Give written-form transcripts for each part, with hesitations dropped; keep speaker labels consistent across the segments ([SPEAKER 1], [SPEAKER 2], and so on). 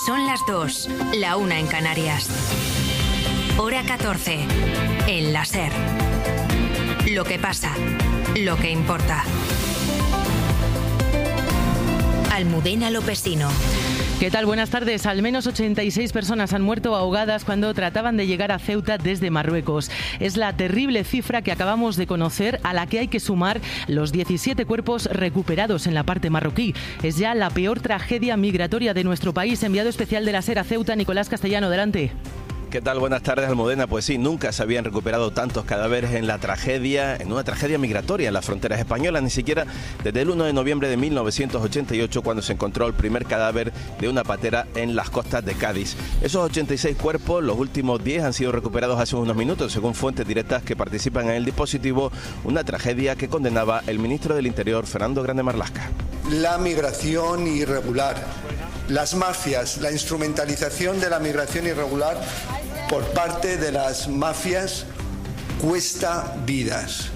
[SPEAKER 1] Son las 2, la 1 en Canarias. Hora 14, en la SER. Lo que pasa, lo que importa. Almudena Lopesino.
[SPEAKER 2] ¿Qué tal? Buenas tardes. Al menos 86 personas han muerto ahogadas cuando trataban de llegar a Ceuta desde Marruecos. Es la terrible cifra que acabamos de conocer, a la que hay que sumar los 17 cuerpos recuperados en la parte marroquí. Es ya la peor tragedia migratoria de nuestro país. Enviado especial de la SER a Ceuta, Nicolás Castellano, adelante.
[SPEAKER 3] ¿Qué tal? Buenas tardes, Almudena. Pues sí, nunca se habían recuperado tantos cadáveres en una tragedia migratoria en las fronteras españolas, ni siquiera desde el 1 de noviembre de 1988, cuando se encontró el primer cadáver de una patera en las costas de Cádiz. Esos 86 cuerpos, los últimos 10 han sido recuperados hace unos minutos, según fuentes directas que participan en el dispositivo, una tragedia que condenaba el ministro del Interior, Fernando Grande Marlaska.
[SPEAKER 4] La migración irregular, las mafias, la instrumentalización de la migración irregular por parte de las mafias cuesta vidas.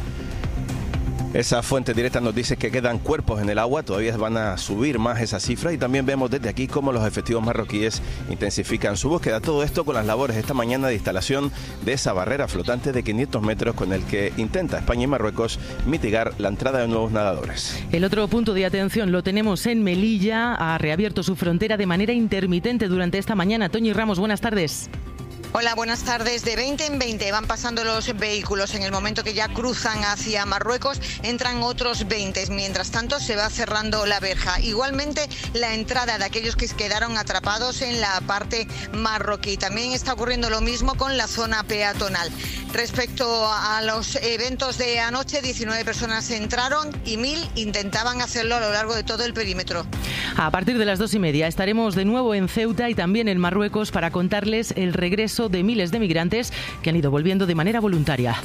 [SPEAKER 3] Esa fuente directa nos dice que quedan cuerpos en el agua, todavía van a subir más esa cifra, y también vemos desde aquí cómo los efectivos marroquíes intensifican su búsqueda. Todo esto con las labores esta mañana de instalación de esa barrera flotante de 500 metros con el que intenta España y Marruecos mitigar la entrada de nuevos nadadores.
[SPEAKER 2] El otro punto de atención lo tenemos en Melilla. Ha reabierto su frontera de manera intermitente durante esta mañana. Toñi Ramos, buenas tardes.
[SPEAKER 5] Hola, buenas tardes. De 20 en 20 van pasando los vehículos. En el momento que ya cruzan hacia Marruecos, entran otros 20. Mientras tanto, se va cerrando la verja. Igualmente, la entrada de aquellos que quedaron atrapados en la parte marroquí. También está ocurriendo lo mismo con la zona peatonal. Respecto a los eventos de anoche, 19 personas entraron y 1.000 intentaban hacerlo a lo largo de todo el perímetro.
[SPEAKER 2] A partir de las 2:30 estaremos de nuevo en Ceuta y también en Marruecos para contarles el regreso de miles de migrantes que han ido volviendo de manera voluntaria.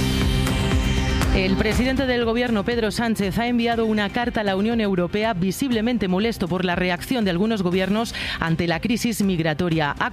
[SPEAKER 2] El presidente del Gobierno, Pedro Sánchez, ha enviado una carta a la Unión Europea visiblemente molesto por la reacción de algunos gobiernos ante la crisis migratoria. Ha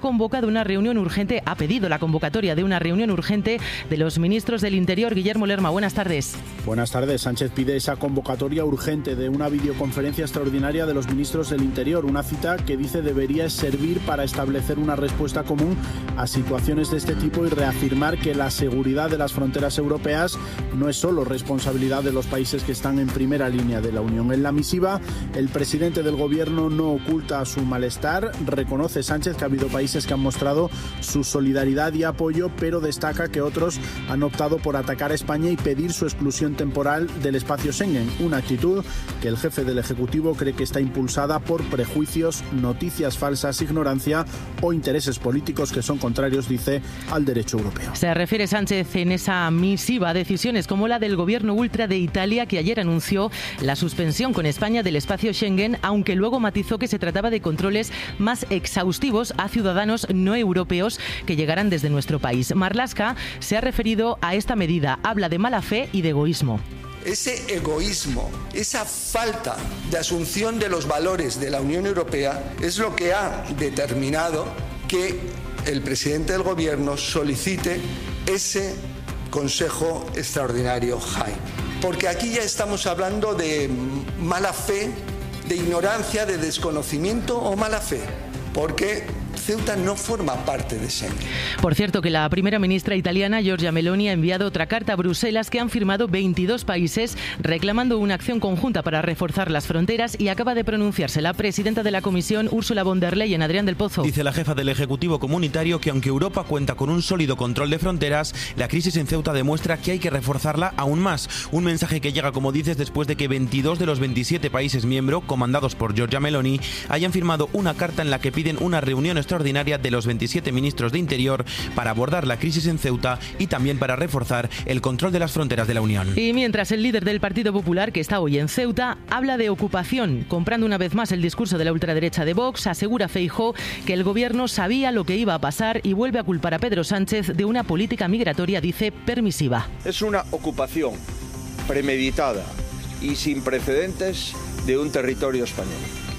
[SPEAKER 2] pedido la convocatoria de una reunión urgente de los ministros del Interior. Guillermo Lerma, buenas tardes.
[SPEAKER 6] Buenas tardes. Sánchez pide esa convocatoria urgente de una videoconferencia extraordinaria de los ministros del Interior, una cita que dice debería servir para establecer una respuesta común a situaciones de este tipo y reafirmar que la seguridad de las fronteras europeas no es solo responsabilidad de los países que están en primera línea de la Unión. En la misiva, el presidente del Gobierno no oculta su malestar. Reconoce Sánchez que ha habido países que han mostrado su solidaridad y apoyo, pero destaca que otros han optado por atacar a España y pedir su exclusión temporal del espacio Schengen, una actitud que el jefe del Ejecutivo cree que está impulsada por prejuicios, noticias falsas, ignorancia o intereses políticos que son contrarios, dice, al derecho europeo.
[SPEAKER 2] Se refiere Sánchez en esa misiva a decisiones como la del gobierno ultra de Italia, que ayer anunció la suspensión con España del espacio Schengen, aunque luego matizó que se trataba de controles más exhaustivos a ciudadanos no europeos que llegarán desde nuestro país. Marlaska se ha referido a esta medida, habla de mala fe y de egoísmo.
[SPEAKER 4] Ese egoísmo, esa falta de asunción de los valores de la Unión Europea es lo que ha determinado que el presidente del Gobierno solicite ese Consejo Extraordinario JAI. Porque aquí ya estamos hablando de mala fe, de ignorancia, de desconocimiento o mala fe. Porque Ceuta no forma parte de Schengen.
[SPEAKER 2] Por cierto, que la primera ministra italiana, Giorgia Meloni, ha enviado otra carta a Bruselas que han firmado 22 países reclamando una acción conjunta para reforzar las fronteras, y acaba de pronunciarse la presidenta de la Comisión, Ursula von der Leyen. Adrián del Pozo.
[SPEAKER 7] Dice la jefa del Ejecutivo Comunitario que aunque Europa cuenta con un sólido control de fronteras, la crisis en Ceuta demuestra que hay que reforzarla aún más. Un mensaje que llega, como dices, después de que 22 de los 27 países miembros, comandados por Giorgia Meloni, hayan firmado una carta en la que piden una reunión extraordinaria de los 27 ministros de Interior para abordar la crisis en Ceuta y también para reforzar el control de las fronteras de la Unión.
[SPEAKER 2] Y mientras el líder del Partido Popular, que está hoy en Ceuta, habla de ocupación, comprando una vez más el discurso de la ultraderecha de Vox, asegura Feijóo que el gobierno sabía lo que iba a pasar y vuelve a culpar a Pedro Sánchez de una política migratoria, dice, permisiva.
[SPEAKER 8] Es una ocupación premeditada y sin precedentes de un territorio español.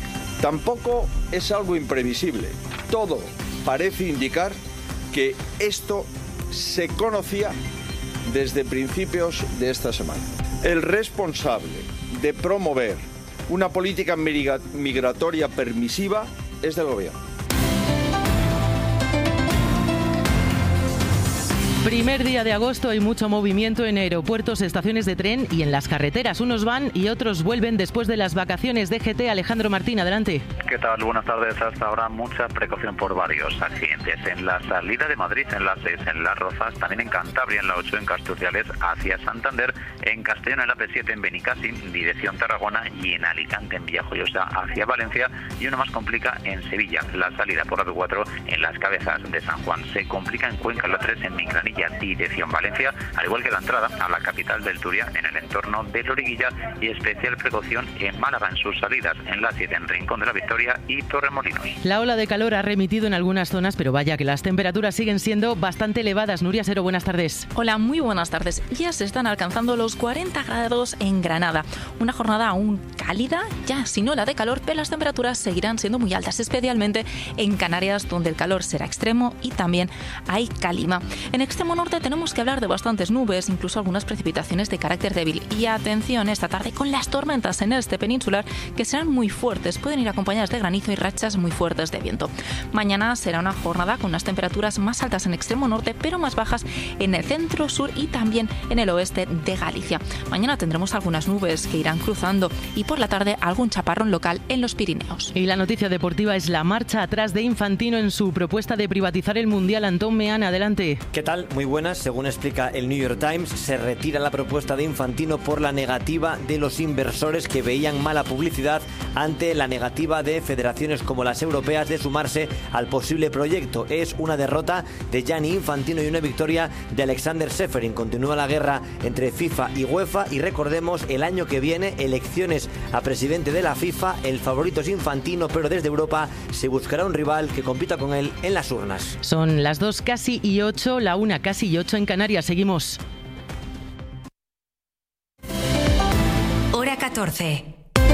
[SPEAKER 8] Tampoco es algo imprevisible. Todo parece indicar que esto se conocía desde principios de esta semana. El responsable de promover una política migratoria permisiva es del gobierno.
[SPEAKER 2] Primer día de agosto, hay mucho movimiento en aeropuertos, estaciones de tren y en las carreteras. Unos van y otros vuelven después de las vacaciones. DGT, Alejandro Martín, adelante.
[SPEAKER 9] ¿Qué tal? Buenas tardes. Hasta ahora mucha precaución por varios accidentes. En la salida de Madrid, en la 6, en Las Rozas, también en Cantabria, en la 8, en Casturciales, hacia Santander, en Castellón, en la P7, en Benicàssim, dirección Tarragona, y en Alicante, en Villajoyosa, hacia Valencia, y uno más complica en Sevilla. La salida por la P4 en Las Cabezas de San Juan. Se complica en Cuenca, la 3, en Minglanilla, dirección Valencia, al igual que la entrada a la capital del Turia, en el entorno de Loriguilla, y especial precaución en Málaga en sus salidas, en la 7, en Rincón de la Victoria y Torremolinos.
[SPEAKER 2] La ola de calor ha remitido en algunas zonas, pero vaya que las temperaturas siguen siendo bastante elevadas. Nuria Sero, buenas tardes.
[SPEAKER 10] Hola, muy buenas tardes. Ya se están alcanzando los 40 grados en Granada. Una jornada aún cálida, ya sin ola de calor, pero las temperaturas seguirán siendo muy altas, especialmente en Canarias, donde el calor será extremo y también hay calima. En extremo norte tenemos que hablar de bastantes nubes, incluso algunas precipitaciones de carácter débil. Y atención esta tarde con las tormentas en el este peninsular, que serán muy fuertes, pueden ir acompañadas de granizo y rachas muy fuertes de viento. Mañana será una jornada con unas temperaturas más altas en extremo norte, pero más bajas en el centro, sur y también en el oeste de Galicia. Mañana tendremos algunas nubes que irán cruzando y por la tarde algún chaparrón local en los Pirineos.
[SPEAKER 2] Y la noticia deportiva es la marcha atrás de Infantino en su propuesta de privatizar el Mundial. Antón Meana, adelante.
[SPEAKER 11] ¿Qué tal? Muy buenas. Según explica el New York Times, se retira la propuesta de Infantino por la negativa de los inversores, que veían mala publicidad ante la negativa de federaciones como las europeas de sumarse al posible proyecto. Es una derrota de Gianni Infantino y una victoria de Alexander Seferin. Continúa la guerra entre FIFA y UEFA y recordemos, el año que viene elecciones a presidente de la FIFA. El favorito es Infantino, pero desde Europa se buscará un rival que compita con él en las urnas.
[SPEAKER 2] Son las 2 casi y 8, la 1 casi y 8 en Canarias. Seguimos.
[SPEAKER 1] Hora 14.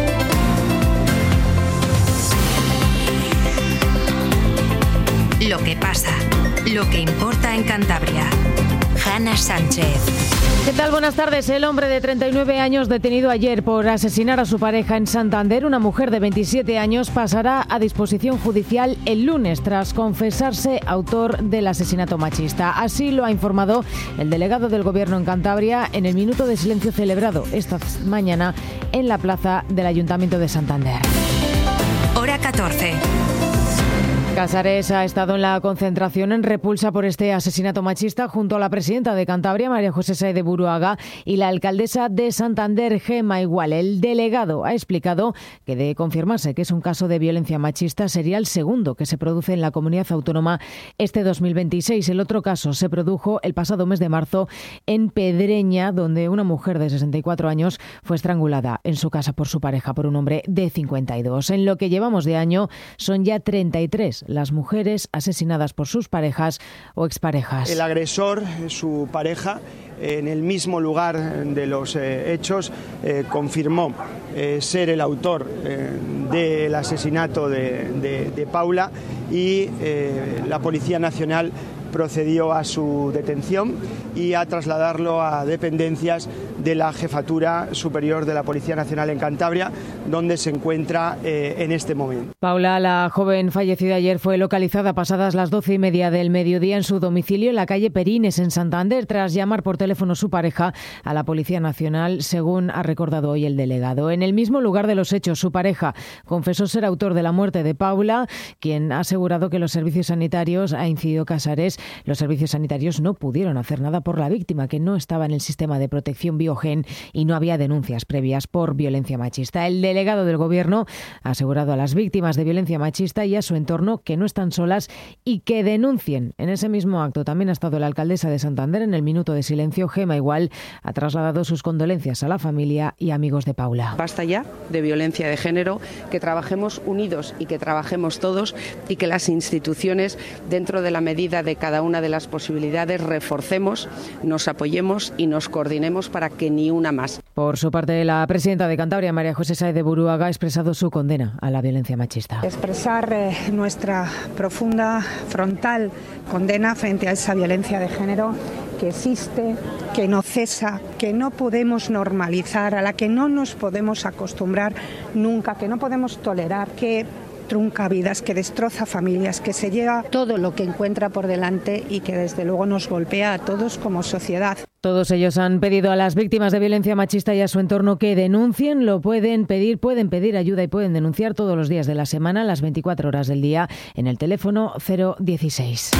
[SPEAKER 1] Lo que pasa, lo que importa en Cantabria. Hanna Sánchez.
[SPEAKER 12] ¿Qué tal? Buenas tardes. El hombre de 39 años detenido ayer por asesinar a su pareja en Santander, una mujer de 27 años, pasará a disposición judicial el lunes tras confesarse autor del asesinato machista. Así lo ha informado el delegado del Gobierno en Cantabria en el minuto de silencio celebrado esta mañana en la plaza del Ayuntamiento de Santander.
[SPEAKER 1] Hora 14.
[SPEAKER 12] Casares ha estado en la concentración en repulsa por este asesinato machista junto a la presidenta de Cantabria, María José Sáez de Buruaga, y la alcaldesa de Santander, Gemma Igual. El delegado ha explicado que, de confirmarse que es un caso de violencia machista, sería el segundo que se produce en la comunidad autónoma este 2026. El otro caso se produjo el pasado mes de marzo en Pedreña, donde una mujer de 64 años fue estrangulada en su casa por su pareja, por un hombre de 52. En lo que llevamos de año son ya 33 las mujeres asesinadas por sus parejas o exparejas.
[SPEAKER 13] El agresor, su pareja, en el mismo lugar de los hechos, confirmó ser el autor del asesinato de Paula, y la Policía Nacional procedió a su detención y a trasladarlo a dependencias de la Jefatura Superior de la Policía Nacional en Cantabria, donde se encuentra en este momento.
[SPEAKER 12] Paula, la joven fallecida ayer, fue localizada pasadas las 12:30 del mediodía en su domicilio en la calle Perines, en Santander, tras llamar por teléfono su pareja a la Policía Nacional, según ha recordado hoy el delegado. En el mismo lugar de los hechos, su pareja confesó ser autor de la muerte de Paula, quien ha asegurado que los servicios sanitarios, ha incidido Casares, los servicios sanitarios no pudieron hacer nada por la víctima, que no estaba en el sistema de protección Biogen y no había denuncias previas por violencia machista. El delegado del Gobierno ha asegurado a las víctimas de violencia machista y a su entorno que no están solas y que denuncien. En ese mismo acto también ha estado la alcaldesa de Santander en el minuto de silencio. Gemma Igual ha trasladado sus condolencias a la familia y amigos de Paula.
[SPEAKER 14] Basta ya de violencia de género, que trabajemos unidos y que trabajemos todos, y que las instituciones, dentro de la medida de cada una de las posibilidades, reforcemos, nos apoyemos y nos coordinemos para que ni una más.
[SPEAKER 12] Por su parte, la presidenta de Cantabria, María José Sáez de Buruaga, ha expresado su condena a la violencia machista.
[SPEAKER 15] Expresar nuestra profunda, frontal condena frente a esa violencia de género que existe, que no cesa, que no podemos normalizar, a la que no nos podemos acostumbrar nunca, que no podemos tolerar, que trunca vidas, que destroza familias, que se lleva todo lo que encuentra por delante y que desde luego nos golpea a todos como sociedad.
[SPEAKER 12] Todos ellos han pedido a las víctimas de violencia machista y a su entorno que denuncien, pueden pedir ayuda y pueden denunciar todos los días de la semana, las 24 horas del día, en el teléfono 016.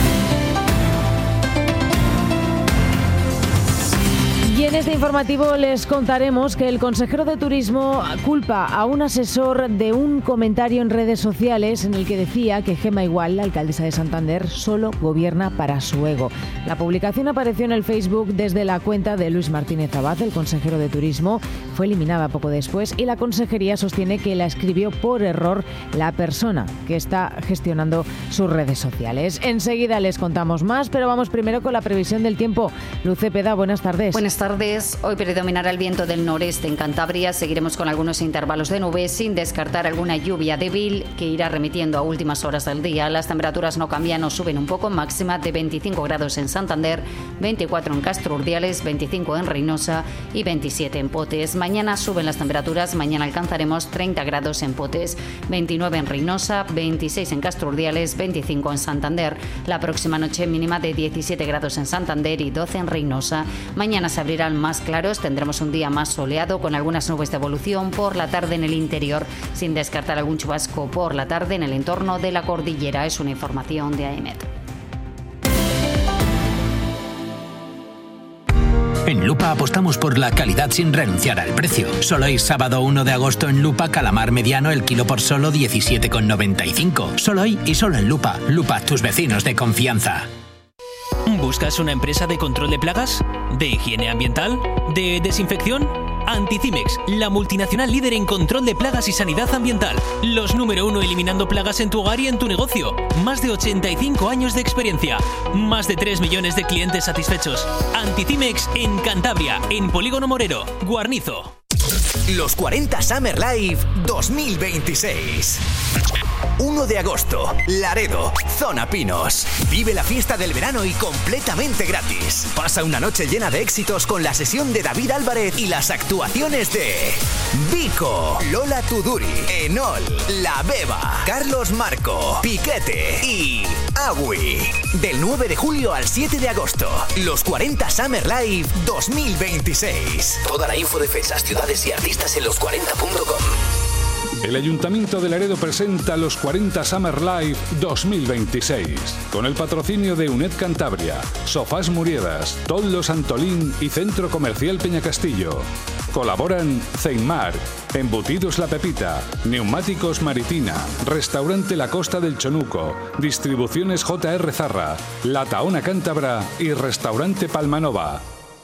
[SPEAKER 12] Y en este informativo les contaremos que el consejero de Turismo culpa a un asesor de un comentario en redes sociales en el que decía que Gemma Igual, la alcaldesa de Santander, solo gobierna para su ego. La publicación apareció en el Facebook desde la cuenta de Luis Martínez Abad, el consejero de Turismo. Fue eliminada poco después y la consejería sostiene que la escribió por error la persona que está gestionando sus redes sociales. Enseguida les contamos más, pero vamos primero con la previsión del tiempo. Luz Cepeda, buenas tardes.
[SPEAKER 16] Buenas tardes. Hoy predominará el viento del noreste en Cantabria. Seguiremos con algunos intervalos de nubes sin descartar alguna lluvia débil que irá remitiendo a últimas horas del día. Las temperaturas no cambian o suben un poco, máxima de 25 grados en Santander, 24 en Castro Urdiales, 25 en Reynosa y 27 en Potes. Mañana suben las temperaturas, mañana alcanzaremos 30 grados en Potes, 29 en Reynosa, 26 en Castro Urdiales, 25 en Santander. La próxima noche mínima de 17 grados en Santander y 12 en Reynosa. Mañana se abrirán más claros, tendremos un día más soleado con algunas nubes de evolución por la tarde en el interior, sin descartar algún chubasco por la tarde en el entorno de la cordillera. Es una información de AEMET.
[SPEAKER 17] En Lupa apostamos por la calidad sin renunciar al precio. Solo hoy, sábado 1 de agosto, en Lupa, calamar mediano, el kilo por solo 17,95. Solo hoy y solo en Lupa. Lupa, tus vecinos de confianza.
[SPEAKER 18] ¿Buscas una empresa de control de plagas? ¿De higiene ambiental? ¿De desinfección? Anticimex, la multinacional líder en control de plagas y sanidad ambiental. Los número 1 eliminando plagas en tu hogar y en tu negocio. Más de 85 años de experiencia. Más de 3 millones de clientes satisfechos. Anticimex en Cantabria, en Polígono Morero, Guarnizo.
[SPEAKER 19] Los 40 Summer Live 2026. 1 de agosto, Laredo, Zona Pinos. Vive la fiesta del verano y completamente gratis. Pasa una noche llena de éxitos con la sesión de David Álvarez y las actuaciones de Vico, Lola Tuduri, Enol, La Beba, Carlos Marco, Piquete y Agui. Del 9 de julio al 7 de agosto, los 40 Summer Live 2026. Toda la info de fechas, ciudades y artistas en los40.com.
[SPEAKER 20] El Ayuntamiento de Laredo presenta los 40 Summer Live 2026, con el patrocinio de UNED Cantabria, Sofás Muriedas, Toldos Santolín y Centro Comercial Peñacastillo. Colaboran Ceinmar, Embutidos La Pepita, Neumáticos Maritina, Restaurante La Costa del Chonuco, Distribuciones JR Zarra, La Taona Cántabra y Restaurante Palmanova.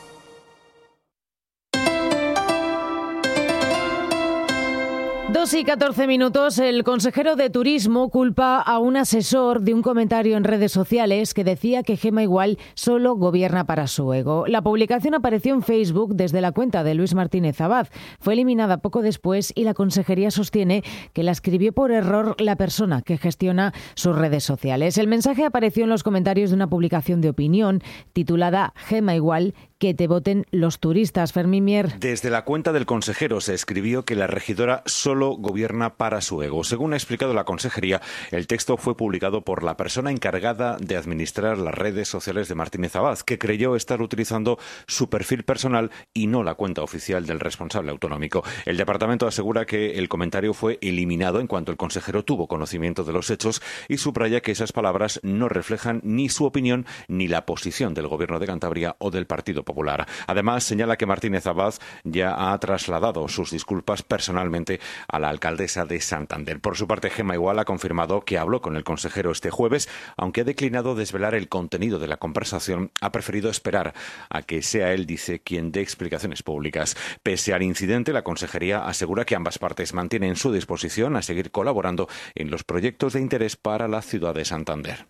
[SPEAKER 12] 2:14. El consejero de Turismo culpa a un asesor de un comentario en redes sociales que decía que Gemma Igual solo gobierna para su ego. La publicación apareció en Facebook desde la cuenta de Luis Martínez Abad. Fue eliminada poco después y la consejería sostiene que la escribió por error la persona que gestiona sus redes sociales. El mensaje apareció en los comentarios de una publicación de opinión titulada Gemma Igual, que te voten los turistas. Fermín Mier.
[SPEAKER 21] Desde la cuenta del consejero se escribió que la regidora solo gobierna para su ego. Según ha explicado la consejería, el texto fue publicado por la persona encargada de administrar las redes sociales de Martínez Abad, que creyó estar utilizando su perfil personal y no la cuenta oficial del responsable autonómico. El departamento asegura que el comentario fue eliminado en cuanto el consejero tuvo conocimiento de los hechos y subraya que esas palabras no reflejan ni su opinión ni la posición del Gobierno de Cantabria o del Partido Popular. Además, señala que Martínez Abad ya ha trasladado sus disculpas personalmente a la alcaldesa de Santander. Por su parte, Gemma Igual ha confirmado que habló con el consejero este jueves, aunque ha declinado desvelar el contenido de la conversación. Ha preferido esperar a que sea él, dice, quien dé explicaciones públicas. Pese al incidente, la consejería asegura que ambas partes mantienen su disposición a seguir colaborando en los proyectos de interés para la ciudad de Santander.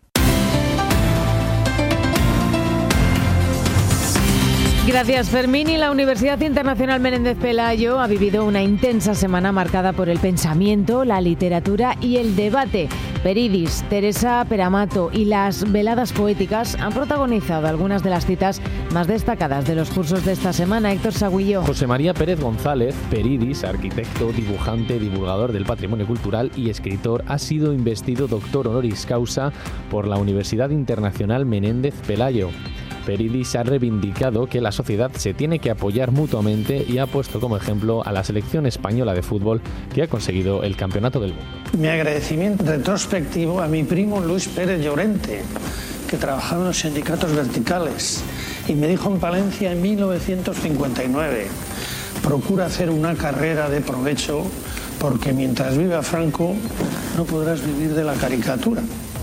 [SPEAKER 12] Gracias, Fermín. Y la Universidad Internacional Menéndez Pelayo ha vivido una intensa semana marcada por el pensamiento, la literatura y el debate. Peridis, Teresa Peramato y las veladas poéticas han protagonizado algunas de las citas más destacadas de los cursos de esta semana. Héctor Sagüillo.
[SPEAKER 3] José María Pérez González, Peridis, arquitecto, dibujante, divulgador del patrimonio cultural y escritor, ha sido investido doctor honoris causa por la Universidad Internacional Menéndez Pelayo. Peridis ha reivindicado que la sociedad se tiene que apoyar mutuamente y ha puesto como ejemplo a la selección española de fútbol que ha conseguido el campeonato del mundo.
[SPEAKER 22] Mi agradecimiento retrospectivo a mi primo Luis Pérez Llorente, que trabajaba en los sindicatos verticales y me dijo en Palencia en 1959: procura hacer una carrera de provecho porque mientras viva Franco no podrás vivir de la caricatura.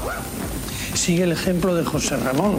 [SPEAKER 22] Sigue el ejemplo de José Ramón,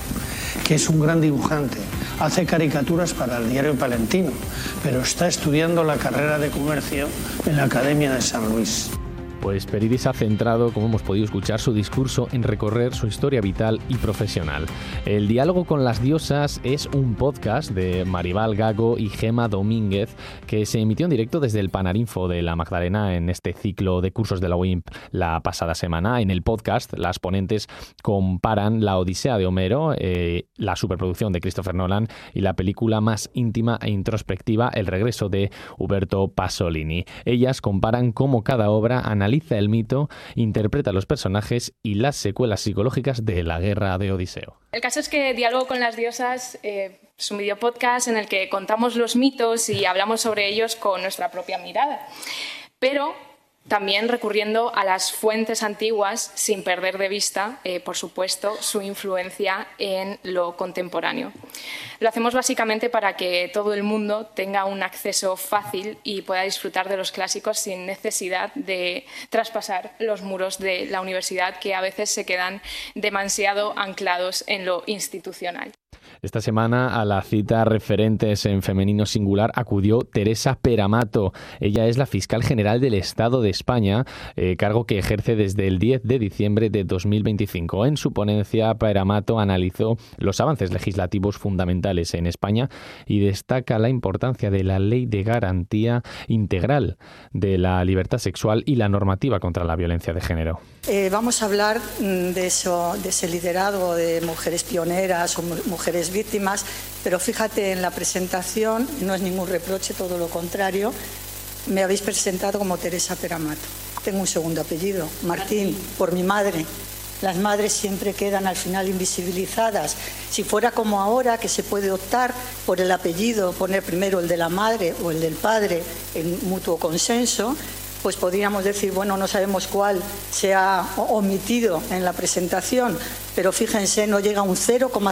[SPEAKER 22] que es un gran dibujante, hace caricaturas para el diario Palentino, pero está estudiando la carrera de comercio en la Academia de San Luis.
[SPEAKER 3] Pues Peridis ha centrado, como hemos podido escuchar, su discurso en recorrer su historia vital y profesional. El diálogo con las diosas es un podcast de Maribal Gago y Gema Domínguez que se emitió en directo desde el Panarinfo de la Magdalena en este ciclo de cursos de la UIMP la pasada semana. En el podcast, las ponentes comparan la Odisea de Homero, la superproducción de Christopher Nolan y la película más íntima e introspectiva, El regreso de Uberto Pasolini. Ellas comparan cómo cada obra analiza el mito, interpreta los personajes y las secuelas psicológicas de la guerra de Odiseo.
[SPEAKER 23] El caso es que Diálogo con las diosas es un videopodcast en el que contamos los mitos y hablamos sobre ellos con nuestra propia mirada, pero también recurriendo a las fuentes antiguas sin perder de vista, por supuesto, su influencia en lo contemporáneo. Lo hacemos básicamente para que todo el mundo tenga un acceso fácil y pueda disfrutar de los clásicos sin necesidad de traspasar los muros de la universidad, que a veces se quedan demasiado anclados en lo institucional.
[SPEAKER 3] Esta semana a la cita Referentes en femenino singular acudió Teresa Peramato. Ella es la fiscal general del Estado de España, cargo que ejerce desde el 10 de diciembre de 2025. En su ponencia, Peramato analizó los avances legislativos fundamentales en España y destaca la importancia de la Ley de Garantía Integral de la Libertad Sexual y la normativa contra la violencia de género.
[SPEAKER 24] Vamos a hablar de ese liderazgo de mujeres pioneras o mujeres víctimas, pero fíjate, en la presentación no es ningún reproche, todo lo contrario, me habéis presentado como Teresa Peramato. Tengo un segundo apellido, Martín, por mi madre. Las madres siempre quedan al final invisibilizadas. Si fuera como ahora, que se puede optar por el apellido, poner primero el de la madre o el del padre en mutuo consenso, pues podríamos decir, bueno, no sabemos cuál se ha omitido en la presentación, pero fíjense, no llega a un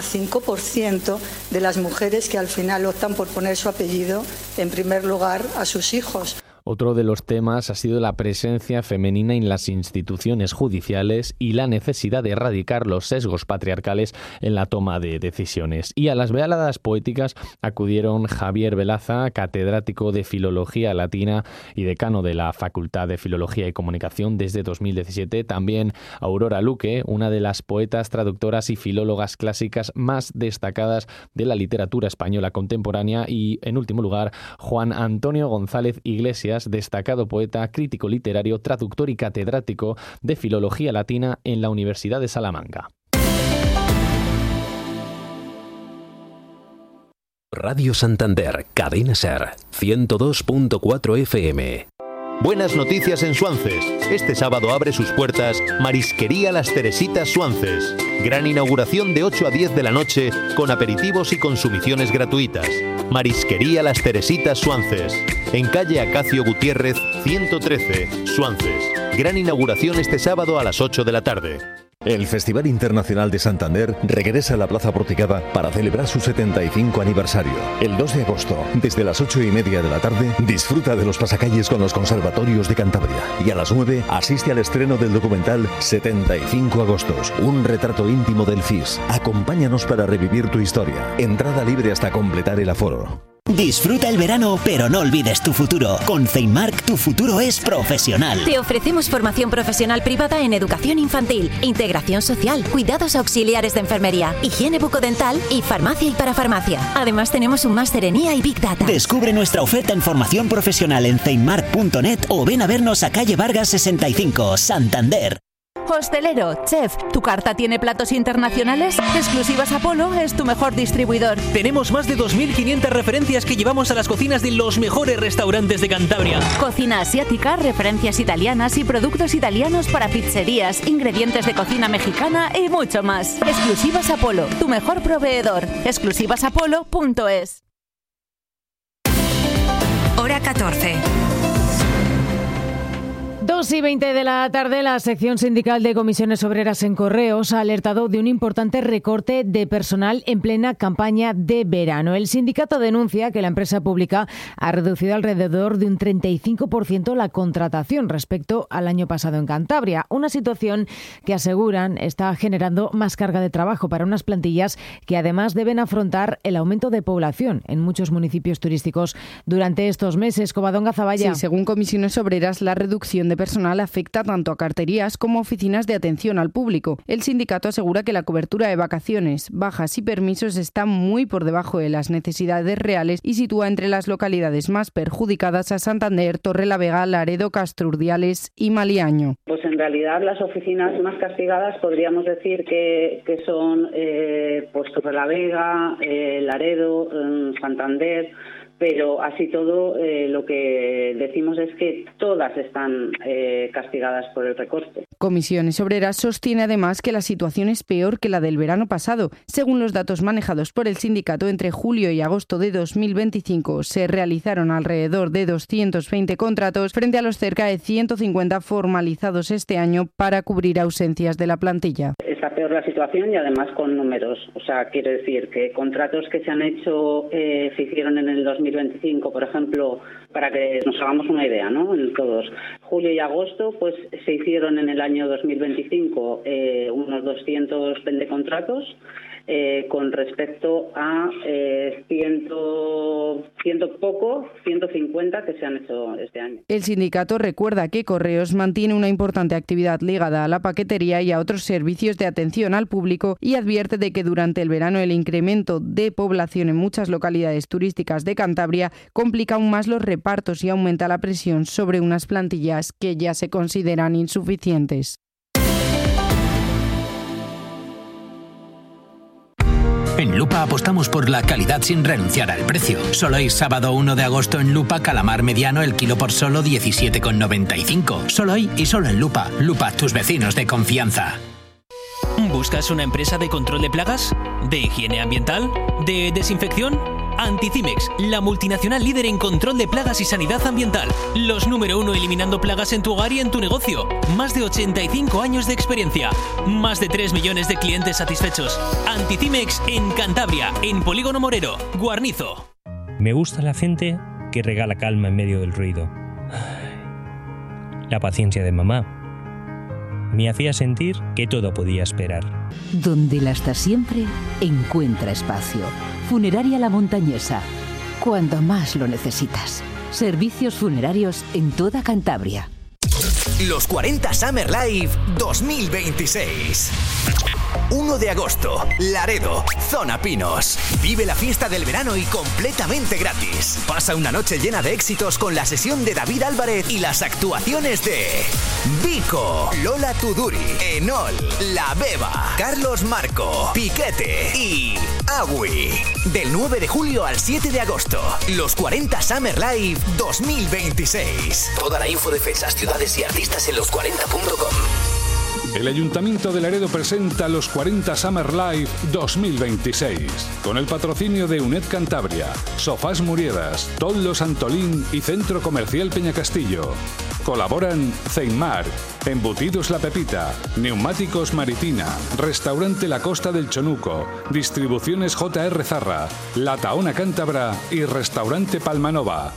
[SPEAKER 24] 0,5% de las mujeres que al final optan por poner su apellido en primer lugar a sus hijos.
[SPEAKER 3] Otro de los temas ha sido la presencia femenina en las instituciones judiciales y la necesidad de erradicar los sesgos patriarcales en la toma de decisiones. Y a las veladas poéticas acudieron Javier Velaza, catedrático de Filología Latina y decano de la Facultad de Filología y Comunicación desde 2017. También Aurora Luque, una de las poetas, traductoras y filólogas clásicas más destacadas de la literatura española contemporánea. Y, en último lugar, Juan Antonio González Iglesias, destacado poeta, crítico literario, traductor y catedrático de Filología Latina en la Universidad de Salamanca.
[SPEAKER 25] Radio Santander, Cadena SER, 102.4 FM. Buenas noticias en Suances. Este sábado abre sus puertas Marisquería Las Teresitas Suances. Gran inauguración de 8 a 10 de la noche con aperitivos y consumiciones gratuitas. Marisquería Las Teresitas Suances. En calle Acacio Gutiérrez, 113, Suances. Gran inauguración este sábado a las 8 de la tarde.
[SPEAKER 26] El Festival Internacional de Santander regresa a la Plaza Porticada para celebrar su 75 aniversario. El 2 de agosto, desde las 8:30 de la tarde, disfruta de los pasacalles con los conservatorios de Cantabria. Y a las 9, asiste al estreno del documental 75 Agostos, un retrato íntimo del FIS. Acompáñanos para revivir tu historia. Entrada libre hasta completar el aforo.
[SPEAKER 27] Disfruta el verano, pero no olvides tu futuro. Con Ceinmark, tu futuro es profesional.
[SPEAKER 28] Te ofrecemos formación profesional privada en educación infantil, integración social, cuidados auxiliares de enfermería, higiene bucodental y farmacia y parafarmacia. Además, tenemos un máster en IA y Big Data.
[SPEAKER 27] Descubre nuestra oferta en formación profesional en ceinmark.net o ven a vernos a calle Vargas 65, Santander.
[SPEAKER 28] Hostelero, chef, ¿tu carta tiene platos internacionales? Exclusivas Apolo es tu mejor distribuidor.
[SPEAKER 18] Tenemos más de 2.500 referencias que llevamos a las cocinas de los mejores restaurantes de Cantabria.
[SPEAKER 28] Cocina asiática, referencias italianas y productos italianos para pizzerías, ingredientes de cocina mexicana y mucho más. Exclusivas Apolo, tu mejor proveedor. Exclusivasapolo.es.
[SPEAKER 1] Hora 14.
[SPEAKER 12] 2:20 de la tarde, la sección sindical de comisiones obreras en Correos ha alertado de un importante recorte de personal en plena campaña de verano. El sindicato denuncia que la empresa pública ha reducido alrededor de un 35% la contratación respecto al año pasado en Cantabria, una situación que aseguran está generando más carga de trabajo para unas plantillas que además deben afrontar el aumento de población en muchos municipios turísticos durante estos meses. Covadonga Zavalla.
[SPEAKER 4] Sí, según comisiones obreras, la reducción de personal afecta tanto a carterías como a oficinas de atención al público. El sindicato asegura que la cobertura de vacaciones, bajas y permisos está muy por debajo de las necesidades reales y sitúa entre las localidades más perjudicadas a Santander, Torrelavega, Laredo, Castrurdiales y Maliaño.
[SPEAKER 5] Pues en realidad las oficinas más castigadas podríamos decir que son pues Torrelavega, Laredo, Santander. Pero así todo lo que decimos es que todas están castigadas por el recorte.
[SPEAKER 4] Comisiones Obreras sostiene además que la situación es peor que la del verano pasado. Según los datos manejados por el sindicato, entre julio y agosto de 2025 se realizaron alrededor de 220 contratos frente a los cerca de 150 formalizados este año para cubrir ausencias de la plantilla.
[SPEAKER 5] Está peor la situación y además con números. O sea, quiere decir que contratos que se han hecho, se hicieron en el 2025, por ejemplo, para que nos hagamos una idea, ¿no? En todos. Julio y agosto, pues se hicieron en el año 2025 unos 220 contratos con respecto a 150 que se han hecho este año.
[SPEAKER 4] El sindicato recuerda que Correos mantiene una importante actividad ligada a la paquetería y a otros servicios de atención al público y advierte de que durante el verano el incremento de población en muchas localidades turísticas de Cantabria complica aún más los repartos y aumenta la presión sobre unas plantillas que ya se consideran insuficientes.
[SPEAKER 17] En Lupa apostamos por la calidad sin renunciar al precio. Solo hoy, sábado 1 de agosto, en Lupa, calamar mediano, el kilo por solo 17,95. Solo hoy y solo en Lupa. Lupa, tus vecinos de confianza.
[SPEAKER 18] ¿Buscas una empresa de control de plagas? ¿De higiene ambiental? ¿De desinfección? Anticimex, la multinacional líder en control de plagas y sanidad ambiental. Los número 1 eliminando plagas en tu hogar y en tu negocio. Más de 85 años de experiencia. Más de 3 millones de clientes satisfechos. Anticimex en Cantabria, en Polígono Morero, Guarnizo.
[SPEAKER 6] Me gusta la gente que regala calma en medio del ruido. La paciencia de mamá me hacía sentir que todo podía esperar.
[SPEAKER 7] Donde la hasta siempre encuentra espacio. Funeraria La Montañesa. Cuando más lo necesitas. Servicios funerarios en toda Cantabria.
[SPEAKER 19] Los 40 Summer Live 2026. 1 de agosto, Laredo, Zona Pinos. Vive la fiesta del verano y completamente gratis. Pasa una noche llena de éxitos con la sesión de David Álvarez y las actuaciones de Vico, Lola Tuduri, Enol, La Beba, Carlos Marco, Piquete y Agui. Del 9 de julio al 7 de agosto, los 40 Summer Live 2026. Toda la info de fechas, ciudades y artistas en los40.com.
[SPEAKER 20] El Ayuntamiento de Laredo presenta los 40 Summer Live 2026, con el patrocinio de UNED Cantabria, Sofás Muriedas, Toldos Antolín y Centro Comercial Peñacastillo. Colaboran Ceinmar, Embutidos La Pepita, Neumáticos Maritina, Restaurante La Costa del Chonuco, Distribuciones JR Zarra, La Taona Cántabra y Restaurante Palmanova.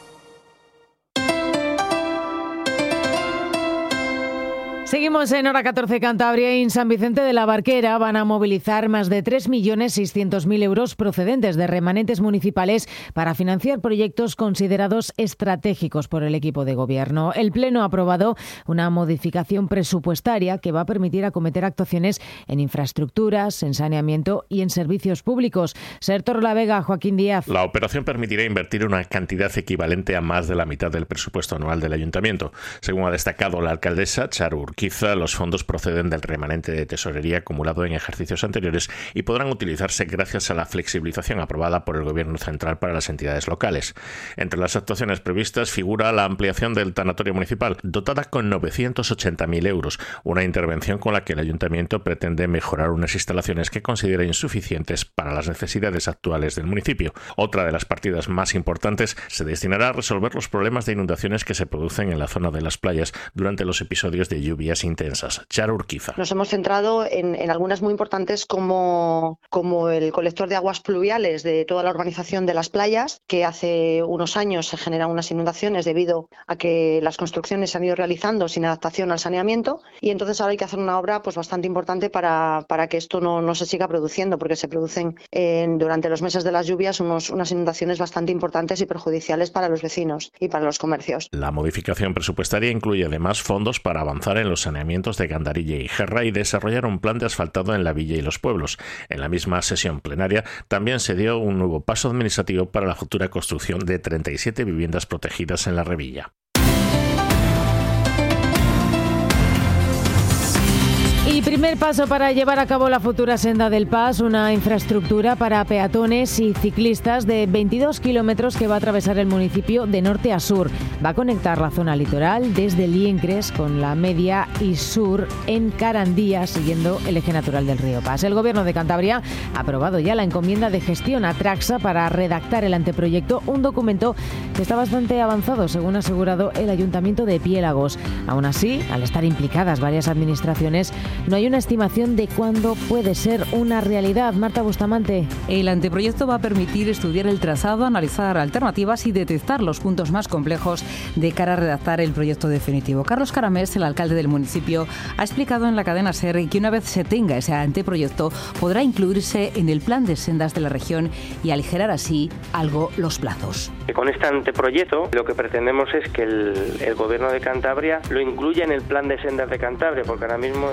[SPEAKER 12] Seguimos en Hora 14 Cantabria y en San Vicente de la Barquera van a movilizar más de 3.600.000 euros procedentes de remanentes municipales para financiar proyectos considerados estratégicos por el equipo de gobierno. El Pleno ha aprobado una modificación presupuestaria que va a permitir acometer actuaciones en infraestructuras, en saneamiento y en servicios públicos. Ser Torrelavega, Joaquín Díaz.
[SPEAKER 8] La operación permitirá invertir una cantidad equivalente a más de la mitad del presupuesto anual del Ayuntamiento, según ha destacado la alcaldesa Charo Urquijo. Urquiza, los fondos proceden del remanente de tesorería acumulado en ejercicios anteriores y podrán utilizarse gracias a la flexibilización aprobada por el Gobierno central para las entidades locales. Entre las actuaciones previstas figura la ampliación del tanatorio municipal, dotada con 980.000 euros, una intervención con la que el Ayuntamiento pretende mejorar unas instalaciones que considera insuficientes para las necesidades actuales del municipio. Otra de las partidas más importantes se destinará a resolver los problemas de inundaciones que se producen en la zona de las playas durante los episodios de lluvias intensas. Charo Urquiza.
[SPEAKER 2] Nos hemos centrado en algunas muy importantes como el colector de aguas pluviales de toda la urbanización de las playas, que hace unos años se generan unas inundaciones debido a que las construcciones se han ido realizando sin adaptación al saneamiento, y entonces ahora hay que hacer una obra pues bastante importante para que esto no se siga produciendo, porque se producen durante los meses de las lluvias unas inundaciones bastante importantes y perjudiciales para los vecinos y para los comercios.
[SPEAKER 8] La modificación presupuestaria incluye además fondos para avanzar en los saneamientos de Gandarilla y Gerra y desarrollar un plan de asfaltado en la villa y los pueblos. En la misma sesión plenaria también se dio un nuevo paso administrativo para la futura construcción de 37 viviendas protegidas en la Revilla.
[SPEAKER 12] Y primer paso para llevar a cabo la futura senda del Pas, una infraestructura para peatones y ciclistas de 22 kilómetros que va a atravesar el municipio de norte a sur. Va a conectar la zona litoral desde Liencres con la media y sur en Carandía, siguiendo el eje natural del río Pas. El Gobierno de Cantabria ha aprobado ya la encomienda de gestión a Traxa para redactar el anteproyecto, un documento que está bastante avanzado, según ha asegurado el Ayuntamiento de Piélagos. Aún así, al estar implicadas varias administraciones, no hay una estimación de cuándo puede ser una realidad. Marta Bustamante.
[SPEAKER 9] El anteproyecto va a permitir estudiar el trazado, analizar alternativas y detectar los puntos más complejos de cara a redactar el proyecto definitivo. Carlos Caramés, el alcalde del municipio, ha explicado en la cadena SER que una vez se tenga ese anteproyecto podrá incluirse en el plan de sendas de la región y aligerar así algo los plazos.
[SPEAKER 10] Con este anteproyecto lo que pretendemos es que el Gobierno de Cantabria lo incluya en el plan de sendas de Cantabria, porque ahora mismo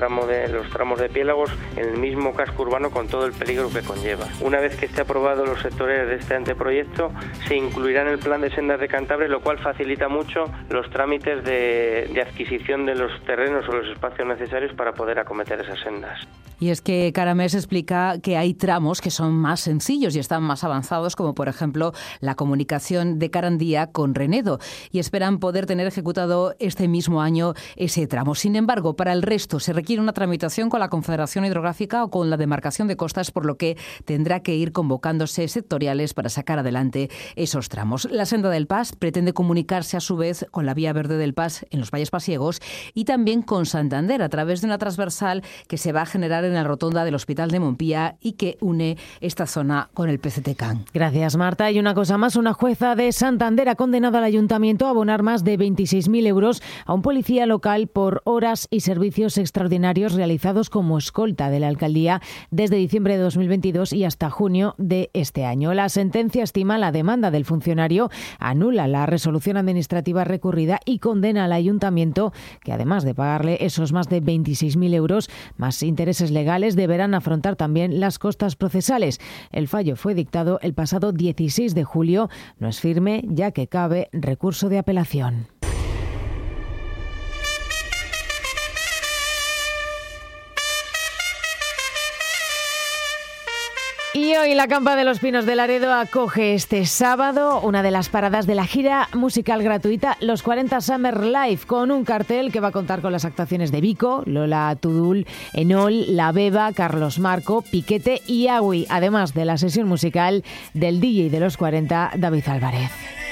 [SPEAKER 10] los tramos de Piélagos en el mismo casco urbano con todo el peligro que conlleva. Una vez que esté aprobado los sectores de este anteproyecto, se incluirá en el plan de sendas de Cantabria, lo cual facilita mucho los trámites de adquisición de los terrenos o los espacios necesarios para poder acometer esas sendas.
[SPEAKER 9] Y es que Caramés explica que hay tramos que son más sencillos y están más avanzados, como por ejemplo la comunicación de Carandía con Renedo, y esperan poder tener ejecutado este mismo año ese tramo. Sin embargo, para el resto se requiere una tramitación con la Confederación Hidrográfica o con la demarcación de costas, por lo que tendrá que ir convocándose sectoriales para sacar adelante esos tramos. La senda del Pas pretende comunicarse a su vez con la vía verde del Pas en los valles pasiegos y también con Santander a través de una transversal que se va a generar en la rotonda del Hospital de Montpía y que une esta zona con el PCT-CAN.
[SPEAKER 12] Gracias, Marta. Y una cosa más, una jueza de Santander ha condenado al ayuntamiento a abonar más de 26.000 euros a un policía local por horas y servicios extraordinarios realizados como escolta de la alcaldía desde diciembre de 2022 y hasta junio de este año. La sentencia estima la demanda del funcionario, anula la resolución administrativa recurrida y condena al ayuntamiento, que además de pagarle esos más de 26.000 euros más intereses legales, deberán afrontar también las costas procesales. El fallo fue dictado el pasado 16 de julio. No es firme, ya que cabe recurso de apelación. Y hoy la Campa de los Pinos de Laredo acoge este sábado una de las paradas de la gira musical gratuita Los 40 Summer Live, con un cartel que va a contar con las actuaciones de Vico, Lola Tudul, Enol, La Beba, Carlos Marco, Piquete y Agui, además de la sesión musical del DJ de los 40, David Álvarez.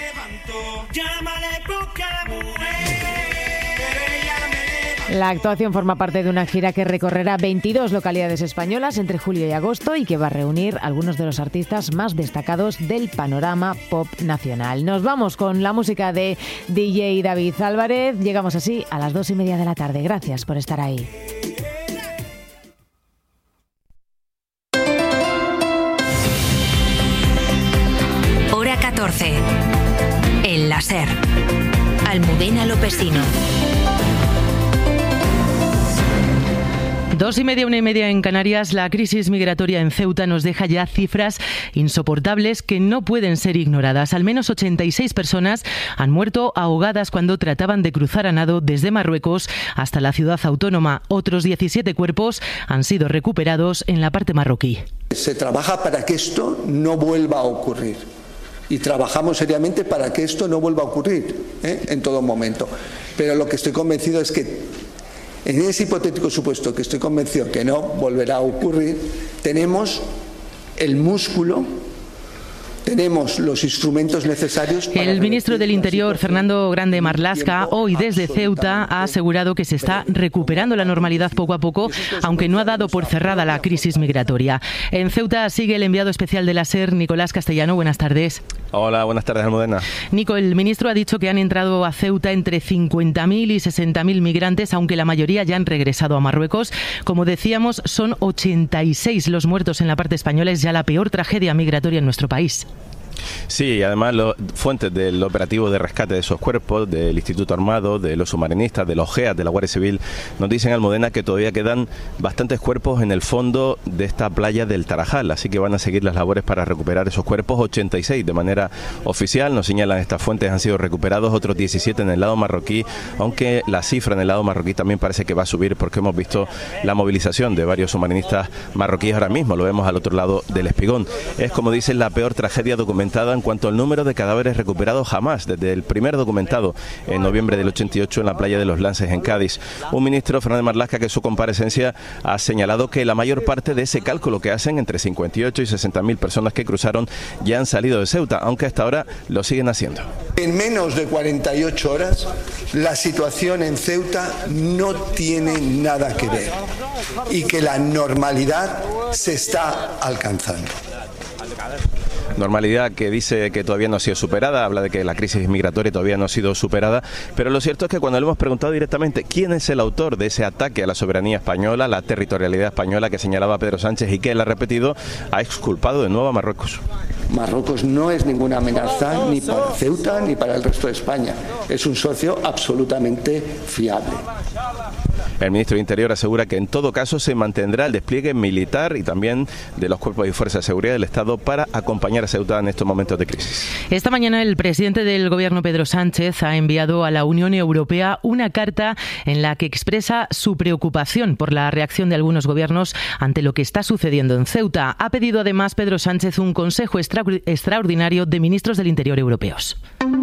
[SPEAKER 12] La actuación forma parte de una gira que recorrerá 22 localidades españolas entre julio y agosto y que va a reunir a algunos de los artistas más destacados del panorama pop nacional. Nos vamos con la música de DJ David Álvarez. Llegamos así a las 2:30 de la tarde. Gracias por estar ahí.
[SPEAKER 1] Hora 14. El láser. Almudena Lopesino.
[SPEAKER 11] 2:30, 1:30 en Canarias. La crisis migratoria en Ceuta nos deja ya cifras insoportables que no pueden ser ignoradas. Al menos 86 personas han muerto ahogadas cuando trataban de cruzar a nado desde Marruecos hasta la ciudad autónoma. Otros 17 cuerpos han sido recuperados en la parte marroquí.
[SPEAKER 13] Se trabaja para que esto no vuelva a ocurrir. Y trabajamos seriamente para que esto no vuelva a ocurrir, en todo momento. Pero lo que estoy convencido es que en ese hipotético supuesto que estoy convencido que no volverá a ocurrir, tenemos el músculo, tenemos los instrumentos necesarios.
[SPEAKER 11] El ministro del Interior, Fernando Grande Marlaska, hoy desde Ceuta ha asegurado que se está recuperando la normalidad poco a poco, aunque no ha dado por cerrada la crisis migratoria. En Ceuta sigue el enviado especial de la SER, Nicolás Castellano. Buenas tardes.
[SPEAKER 14] Hola, buenas tardes, Almudena.
[SPEAKER 11] Nico, el ministro ha dicho que han entrado a Ceuta entre 50.000 y 60.000 migrantes, aunque la mayoría ya han regresado a Marruecos. Como decíamos, son 86 los muertos en la parte española. Es ya la peor tragedia migratoria en nuestro país.
[SPEAKER 14] Sí, además fuentes del operativo de rescate de esos cuerpos, del Instituto Armado, de los submarinistas, de los GEAS, de la Guardia Civil, nos dicen, Almudena, que todavía quedan bastantes cuerpos en el fondo de esta playa del Tarajal, así que van a seguir las labores para recuperar esos cuerpos. 86 de manera oficial, nos señalan estas fuentes, han sido recuperados, otros 17 en el lado marroquí, aunque la cifra en el lado marroquí también parece que va a subir porque hemos visto la movilización de varios submarinistas marroquíes ahora mismo, lo vemos al otro lado del Espigón. Es, como dicen, la peor tragedia documentada en cuanto al número de cadáveres recuperados jamás, desde el primer documentado en noviembre del 88 en la playa de los Lances en Cádiz. Un ministro, Fernando Marlaska, que en su comparecencia ha señalado que la mayor parte de ese cálculo que hacen, entre 58 y 60.000 personas que cruzaron, ya han salido de Ceuta, aunque hasta ahora lo siguen haciendo.
[SPEAKER 13] En menos de 48 horas, la situación en Ceuta no tiene nada que ver y que la normalidad se está alcanzando.
[SPEAKER 14] Normalidad que dice que todavía no ha sido superada, habla de que la crisis migratoria todavía no ha sido superada, pero lo cierto es que cuando le hemos preguntado directamente quién es el autor de ese ataque a la soberanía española, la territorialidad española que señalaba Pedro Sánchez y que él ha repetido, ha exculpado de nuevo a Marruecos.
[SPEAKER 13] Marruecos no es ninguna amenaza ni para Ceuta ni para el resto de España, es un socio absolutamente fiable.
[SPEAKER 14] El ministro de Interior asegura que en todo caso se mantendrá el despliegue militar y también de los cuerpos y fuerzas de seguridad del Estado para acompañar a Ceuta en estos momentos de crisis.
[SPEAKER 11] Esta mañana el presidente del Gobierno, Pedro Sánchez, ha enviado a la Unión Europea una carta en la que expresa su preocupación por la reacción de algunos gobiernos ante lo que está sucediendo en Ceuta. Ha pedido además Pedro Sánchez un consejo extraordinario de ministros del Interior europeos.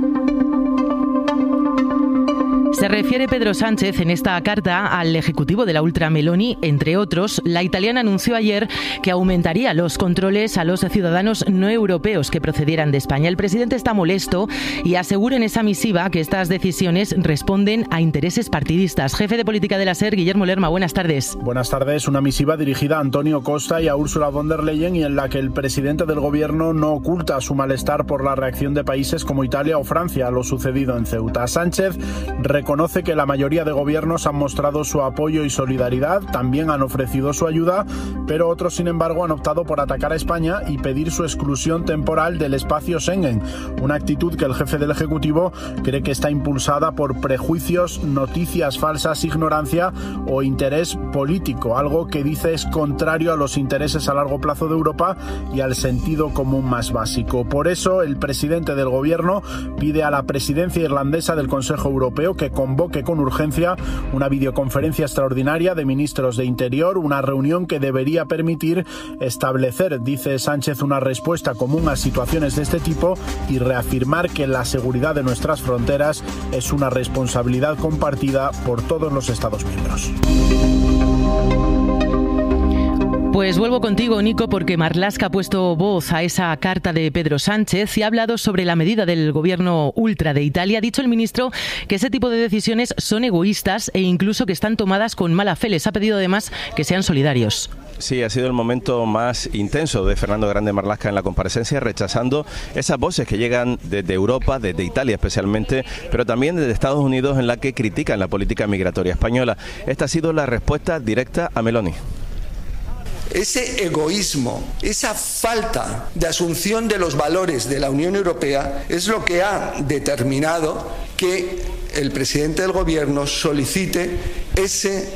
[SPEAKER 11] Se refiere Pedro Sánchez en esta carta al ejecutivo de la ultra Meloni. Entre otros, la italiana anunció ayer que aumentaría los controles a los ciudadanos no europeos que procedieran de España. El presidente está molesto y asegura en esa misiva que estas decisiones responden a intereses partidistas. Jefe de política de la SER, Guillermo Lerma, buenas tardes.
[SPEAKER 15] Buenas tardes. Una misiva dirigida a Antonio Costa y a Ursula von der Leyen y en la que el presidente del gobierno no oculta su malestar por la reacción de países como Italia o Francia a lo sucedido en Ceuta. Sánchez reconoce que la mayoría de gobiernos han mostrado su apoyo y solidaridad, también han ofrecido su ayuda, pero otros, sin embargo, han optado por atacar a España y pedir su exclusión temporal del espacio Schengen, una actitud que el jefe del Ejecutivo cree que está impulsada por prejuicios, noticias falsas, ignorancia o interés político, algo que dice es contrario a los intereses a largo plazo de Europa y al sentido común más básico. Por eso, el presidente del gobierno pide a la presidencia irlandesa del Consejo Europeo que convoque con urgencia una videoconferencia extraordinaria de ministros de Interior, una reunión que debería permitir establecer, dice Sánchez, una respuesta común a situaciones de este tipo y reafirmar que la seguridad de nuestras fronteras es una responsabilidad compartida por todos los Estados miembros.
[SPEAKER 11] Pues vuelvo contigo, Nico, porque Marlaska ha puesto voz a esa carta de Pedro Sánchez y ha hablado sobre la medida del gobierno ultra de Italia. Ha dicho el ministro que ese tipo de decisiones son egoístas e incluso que están tomadas con mala fe. Les ha pedido además que sean solidarios.
[SPEAKER 14] Sí, ha sido el momento más intenso de Fernando Grande Marlaska en la comparecencia, rechazando esas voces que llegan desde Europa, desde Italia especialmente, pero también desde Estados Unidos, en la que critican la política migratoria española. Esta ha sido la respuesta directa a Meloni.
[SPEAKER 13] Ese egoísmo, esa falta de asunción de los valores de la Unión Europea es lo que ha determinado que el presidente del gobierno solicite ese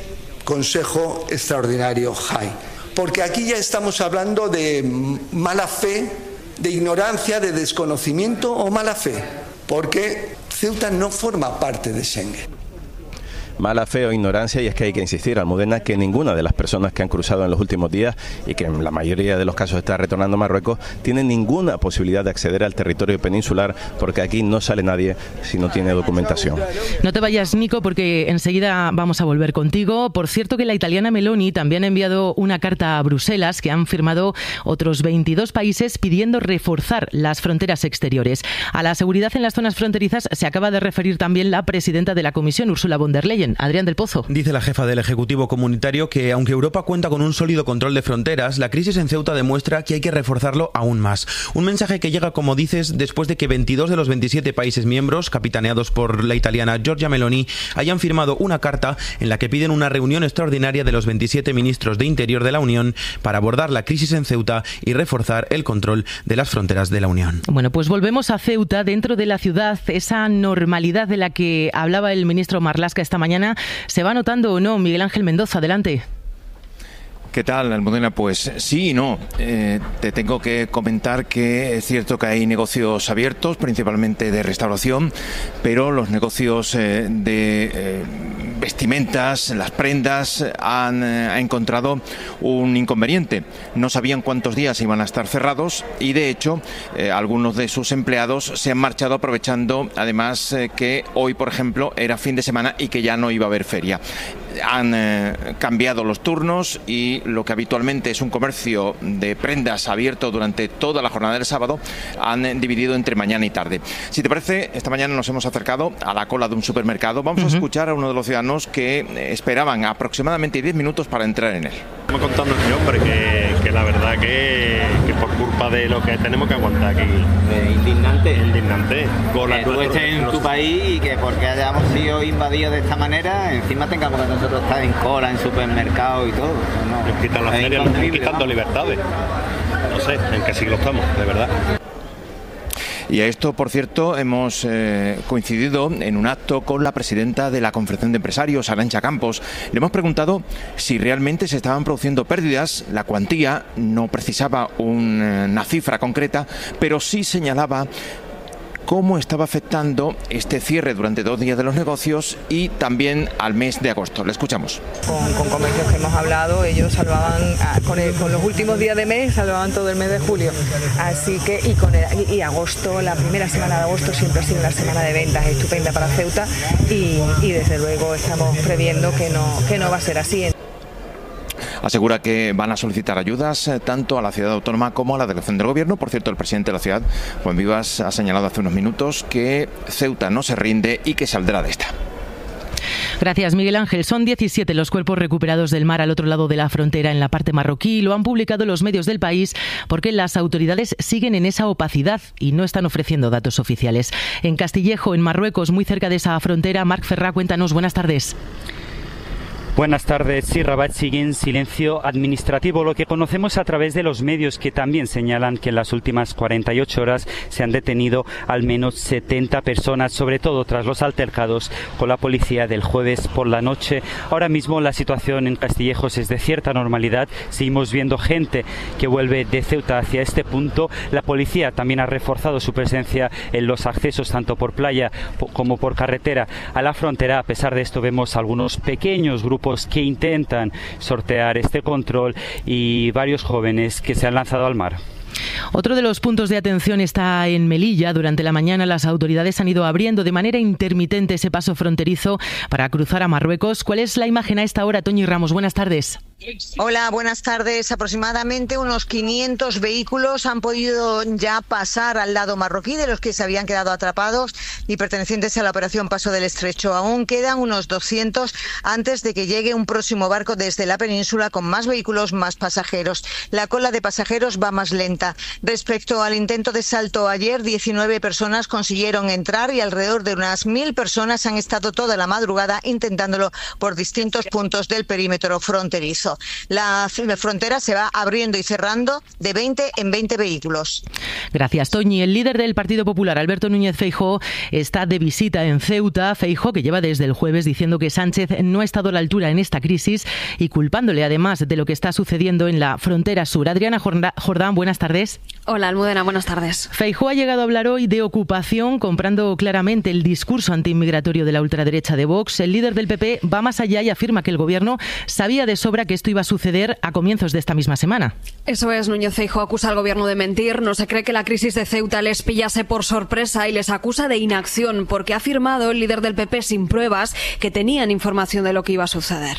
[SPEAKER 13] Consejo Extraordinario JAI. Porque aquí ya estamos hablando de mala fe, de ignorancia, de desconocimiento o mala fe, porque Ceuta no forma parte de Schengen.
[SPEAKER 14] Mala fe o ignorancia, y es que hay que insistir, Almudena, que ninguna de las personas que han cruzado en los últimos días y que en la mayoría de los casos está retornando a Marruecos tiene ninguna posibilidad de acceder al territorio peninsular, porque aquí no sale nadie si no tiene documentación.
[SPEAKER 11] No te vayas, Nico, porque enseguida vamos a volver contigo. Por cierto, que la italiana Meloni también ha enviado una carta a Bruselas que han firmado otros 22 países pidiendo reforzar las fronteras exteriores. A la seguridad en las zonas fronterizas se acaba de referir también la presidenta de la Comisión, Ursula von der Leyen. Adrián del Pozo.
[SPEAKER 3] Dice la jefa del Ejecutivo Comunitario que, aunque Europa cuenta con un sólido control de fronteras, la crisis en Ceuta demuestra que hay que reforzarlo aún más. Un mensaje que llega, como dices, después de que 22 de los 27 países miembros, capitaneados por la italiana Giorgia Meloni, hayan firmado una carta en la que piden una reunión extraordinaria de los 27 ministros de Interior de la Unión para abordar la crisis en Ceuta y reforzar el control de las fronteras de la Unión.
[SPEAKER 11] Bueno, pues volvemos a Ceuta. Dentro de la ciudad, esa normalidad de la que hablaba el ministro Marlaska esta mañana, ¿se va notando o no? Miguel Ángel Mendoza, adelante.
[SPEAKER 16] ¿Qué tal, Almudena? Pues sí y no. Te tengo que comentar que es cierto que hay negocios abiertos, principalmente de restauración, pero los negocios de vestimentas, las prendas, han encontrado un inconveniente. No sabían cuántos días iban a estar cerrados y, de hecho, algunos de sus empleados se han marchado aprovechando, además, que hoy, por ejemplo, era fin de semana y que ya no iba a haber feria. Han cambiado los turnos y lo que habitualmente es un comercio de prendas abierto durante toda la jornada del sábado, han dividido entre mañana y tarde. Si te parece, esta mañana nos hemos acercado a la cola de un supermercado. Vamos a escuchar a uno de los ciudadanos que esperaban aproximadamente 10 minutos para entrar en él.
[SPEAKER 21] Me contando este hombre que la verdad que por culpa de lo que tenemos que aguantar aquí. Indignante.
[SPEAKER 22] Que tú estés en tu país y que porque hayamos sido invadidos de esta manera, encima tengamos que nosotros estar en cola, en supermercados y todo. No,
[SPEAKER 21] nos quitan las ferias, nos están quitando libertades. No sé en qué siglo estamos, de verdad.
[SPEAKER 16] Y a esto, por cierto, hemos coincidido en un acto con la presidenta de la Confederación de Empresarios, Arantxa Campos. Le hemos preguntado si realmente se estaban produciendo pérdidas. La cuantía no precisaba una cifra concreta, pero sí señalaba cómo estaba afectando este cierre durante 2 días de los negocios y también al mes de agosto. Le escuchamos.
[SPEAKER 23] Con comercios que hemos hablado, ellos salvaban, con los últimos días de mes, salvaban todo el mes de julio. Así que, y agosto, la primera semana de agosto siempre ha sido una semana de ventas estupenda para Ceuta y desde luego estamos previendo que no va a ser así.
[SPEAKER 16] Asegura que van a solicitar ayudas tanto a la ciudad autónoma como a la delegación del gobierno. Por cierto, el presidente de la ciudad, Juan Vivas, ha señalado hace unos minutos que Ceuta no se rinde y que saldrá de esta.
[SPEAKER 11] Gracias, Miguel Ángel. Son 17 los cuerpos recuperados del mar al otro lado de la frontera, en la parte marroquí. Lo han publicado los medios del país porque las autoridades siguen en esa opacidad y no están ofreciendo datos oficiales. En Castillejo, en Marruecos, muy cerca de esa frontera, Marc Ferrá, cuéntanos. Buenas tardes.
[SPEAKER 24] Buenas tardes. Sí, Rabat sigue en silencio administrativo, lo que conocemos a través de los medios, que también señalan que en las últimas 48 horas se han detenido al menos 70 personas, sobre todo tras los altercados con la policía del jueves por la noche. Ahora mismo la situación en Castillejos es de cierta normalidad. Seguimos viendo gente que vuelve de Ceuta hacia este punto. La policía también ha reforzado su presencia en los accesos tanto por playa como por carretera a la frontera. A pesar de esto, vemos algunos pequeños grupos que intentan sortear este control y varios jóvenes que se han lanzado al mar.
[SPEAKER 11] Otro de los puntos de atención está en Melilla. Durante la mañana las autoridades han ido abriendo de manera intermitente ese paso fronterizo para cruzar a Marruecos. ¿Cuál es la imagen a esta hora, Toñi Ramos? Buenas tardes.
[SPEAKER 25] Hola, buenas tardes. Aproximadamente unos 500 vehículos han podido ya pasar al lado marroquí, de los que se habían quedado atrapados y pertenecientes a la operación Paso del Estrecho. Aún quedan unos 200 antes de que llegue un próximo barco desde la península con más vehículos, más pasajeros. La cola de pasajeros va más lenta. Respecto al intento de salto ayer, 19 personas consiguieron entrar y alrededor de unas 1000 personas han estado toda la madrugada intentándolo por distintos puntos del perímetro fronterizo. marzo. La frontera se va abriendo y cerrando de 20 en 20 vehículos.
[SPEAKER 11] Gracias, Toñi. El líder del Partido Popular, Alberto Núñez Feijóo, está de visita en Ceuta. Feijóo, que lleva desde el jueves diciendo que Sánchez no ha estado a la altura en esta crisis y culpándole además de lo que está sucediendo en la frontera sur. Adriana Jordán, buenas tardes.
[SPEAKER 4] Hola, Almudena, buenas tardes.
[SPEAKER 11] Feijóo ha llegado a hablar hoy de ocupación, comprando claramente el discurso antiinmigratorio de la ultraderecha de Vox. El líder del PP va más allá y afirma que el gobierno sabía de sobra que esto iba a suceder a comienzos de esta misma semana.
[SPEAKER 4] Eso es, Núñez Feijóo acusa al gobierno de mentir, no se cree que la crisis de Ceuta les pillase por sorpresa y les acusa de inacción, porque ha afirmado el líder del PP sin pruebas que tenían información de lo que iba a suceder.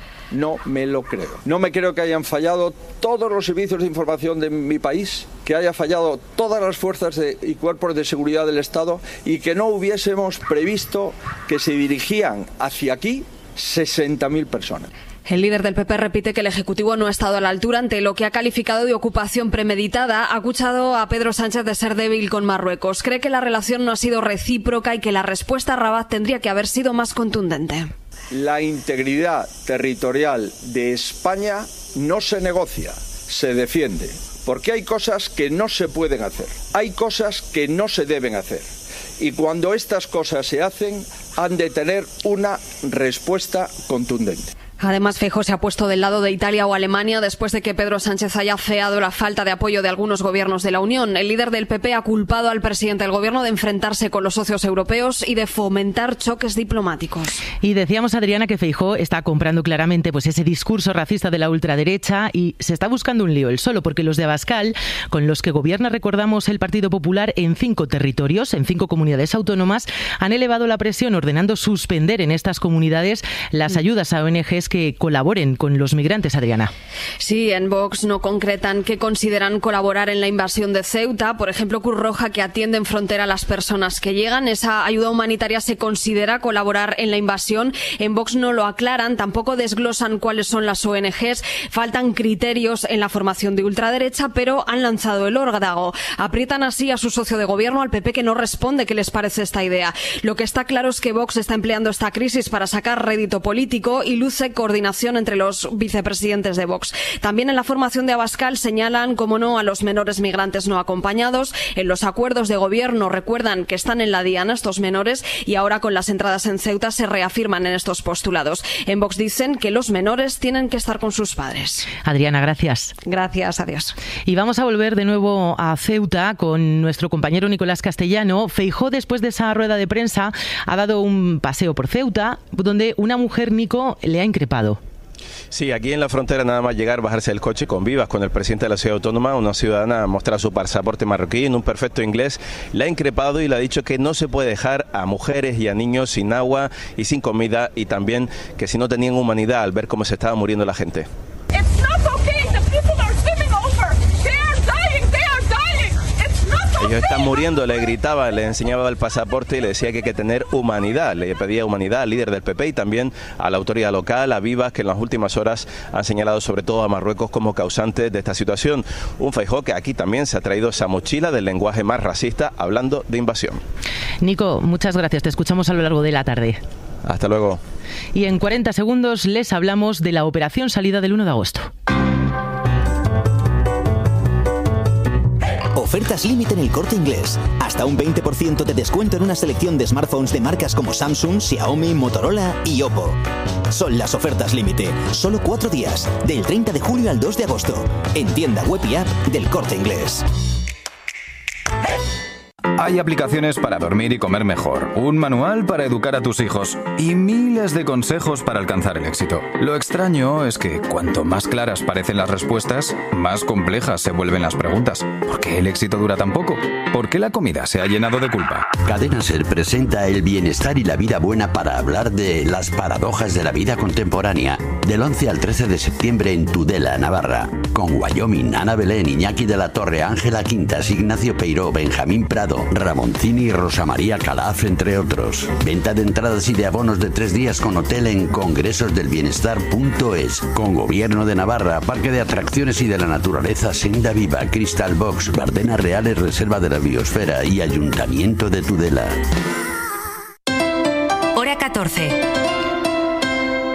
[SPEAKER 5] No me lo creo. No me creo que hayan fallado todos los servicios de información de mi país, que haya fallado todas las fuerzas y cuerpos de seguridad del Estado y que no hubiésemos previsto que se dirigían hacia aquí 60.000 personas.
[SPEAKER 4] El líder del PP repite que el Ejecutivo no ha estado a la altura ante lo que ha calificado de ocupación premeditada. Ha acusado a Pedro Sánchez de ser débil con Marruecos. Cree que la relación no ha sido recíproca y que la respuesta a Rabat tendría que haber sido más contundente.
[SPEAKER 5] La integridad territorial de España no se negocia, se defiende. Porque hay cosas que no se pueden hacer, hay cosas que no se deben hacer. Y cuando estas cosas se hacen, han de tener una respuesta contundente.
[SPEAKER 4] Además, Feijóo se ha puesto del lado de Italia o Alemania después de que Pedro Sánchez haya afeado la falta de apoyo de algunos gobiernos de la Unión. El líder del PP ha culpado al presidente del gobierno de enfrentarse con los socios europeos y de fomentar choques diplomáticos.
[SPEAKER 11] Y decíamos, Adriana, que Feijóo está comprando claramente pues ese discurso racista de la ultraderecha y se está buscando un lío él solo, porque los de Abascal, con los que gobierna, recordamos, el Partido Popular en 5 territorios, en 5 comunidades autónomas, han elevado la presión ordenando suspender en estas comunidades las ayudas a ONGs que colaboren con los migrantes, Adriana.
[SPEAKER 4] Sí, en Vox no concretan que consideran colaborar en la invasión de Ceuta. Por ejemplo, Cruz Roja, que atiende en frontera a las personas que llegan. Esa ayuda humanitaria se considera colaborar en la invasión. En Vox no lo aclaran, tampoco desglosan cuáles son las ONGs. Faltan criterios en la formación de ultraderecha, pero han lanzado el órdago. Aprietan así a su socio de gobierno, al PP, que no responde qué les parece esta idea. Lo que está claro es que Vox está empleando esta crisis para sacar rédito político y luce coordinación entre los vicepresidentes de Vox. También en la formación de Abascal señalan, como no, a los menores migrantes no acompañados. En los acuerdos de gobierno recuerdan que están en la diana estos menores y ahora con las entradas en Ceuta se reafirman en estos postulados. En Vox dicen que los menores tienen que estar con sus padres.
[SPEAKER 11] Adriana, gracias.
[SPEAKER 4] Gracias, adiós.
[SPEAKER 11] Y vamos a volver de nuevo a Ceuta con nuestro compañero Nicolás Castellano. Feijóo, después de esa rueda de prensa, ha dado un paseo por Ceuta, donde una mujer, Nico, le ha increpado.
[SPEAKER 14] Sí, aquí en la frontera nada más llegar, bajarse del coche con vivas con el presidente de la ciudad autónoma, una ciudadana muestra su pasaporte marroquí en un perfecto inglés, le ha increpado y le ha dicho que no se puede dejar a mujeres y a niños sin agua y sin comida, y también que si no tenían humanidad al ver cómo se estaba muriendo la gente. Ellos están muriendo, le gritaba, le enseñaba el pasaporte y le decía que hay que tener humanidad. Le pedía humanidad al líder del PP y también a la autoridad local, a Vivas, que en las últimas horas han señalado sobre todo a Marruecos como causante de esta situación. Un Feijóo que aquí también se ha traído esa mochila del lenguaje más racista, hablando de invasión.
[SPEAKER 11] Nico, muchas gracias. Te escuchamos a lo largo de la tarde.
[SPEAKER 14] Hasta luego.
[SPEAKER 11] Y en 40 segundos les hablamos de la operación salida del 1 de agosto.
[SPEAKER 6] Ofertas límite en El Corte Inglés. Hasta un 20% de descuento en una selección de smartphones de marcas como Samsung, Xiaomi, Motorola y Oppo. Son las ofertas límite. Solo 4 días, del 30 de julio al 2 de agosto. En tienda web y app del Corte Inglés.
[SPEAKER 17] Hay aplicaciones para dormir y comer mejor, un manual para educar a tus hijos y miles de consejos para alcanzar el éxito. Lo extraño es que cuanto más claras parecen las respuestas, más complejas se vuelven las preguntas. ¿Por qué el éxito dura tan poco? ¿Por qué la comida se ha llenado de culpa?
[SPEAKER 18] Cadena Ser presenta el bienestar y la vida buena para hablar de las paradojas de la vida contemporánea. Del 11 al 13 de septiembre en Tudela, Navarra. Con Wyoming, Ana Belén, Iñaki de la Torre, Ángela Quintas, Ignacio Peiró, Benjamín Prado, Ramoncini y Rosa María Calaf, entre otros. Venta de entradas y de abonos de 3 días con hotel en congresosdelbienestar.es. Con Gobierno de Navarra, Parque de Atracciones y de la Naturaleza Senda Viva, Crystal Box, Bardenas Reales, Reserva de la Biosfera y Ayuntamiento de Tudela.
[SPEAKER 1] Hora 14.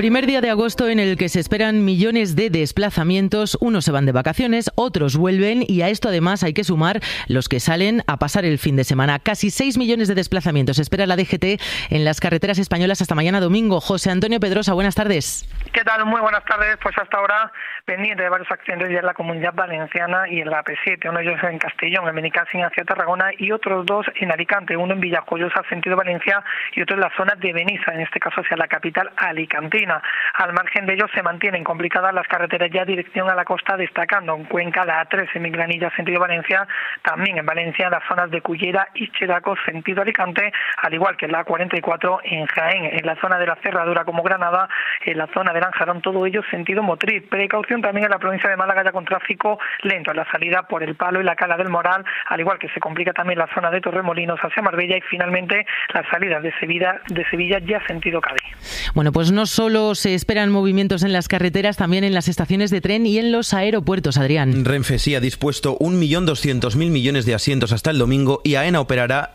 [SPEAKER 11] Primer día de agosto en el que se esperan millones de desplazamientos. Unos se van de vacaciones, otros vuelven y a esto además hay que sumar los que salen a pasar el fin de semana. Casi 6 millones de desplazamientos espera la DGT en las carreteras españolas hasta mañana domingo. José Antonio Pedrosa, buenas tardes.
[SPEAKER 2] ¿Qué tal? Muy buenas tardes. Pues hasta ahora pendiente de varios accidentes ya en la Comunidad Valenciana y en la AP7. Uno de ellos en Castellón, en Benicàssim hacia Tarragona, y otros dos en Alicante. Uno en Villajoyosa, sentido Valencia, y otro en la zona de Benissa, en este caso hacia la capital alicantina. Al margen de ellos se mantienen complicadas las carreteras ya dirección a la costa, destacando en Cuenca la A3 en Migranilla, sentido Valencia, también en Valencia, en las zonas de Cullera y Cheraco, sentido Alicante, al igual que en la A44 en Jaén, en la zona de la Cerradura como Granada, en la zona de Lanjarón, todo ello sentido Motriz. Precaución también en la provincia de Málaga, ya con tráfico lento en la salida por el Palo y la Cala del Moral, al igual que se complica también la zona de Torremolinos hacia Marbella y finalmente las salidas de Sevilla ya sentido Cádiz.
[SPEAKER 11] Bueno, pues no solo se esperan movimientos en las carreteras, también en las estaciones de tren y en los aeropuertos, Adrián.
[SPEAKER 3] Renfe sí ha dispuesto 1.200.000 millones de asientos hasta el domingo y AENA operará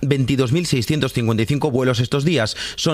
[SPEAKER 3] 22.655 vuelos estos días. Son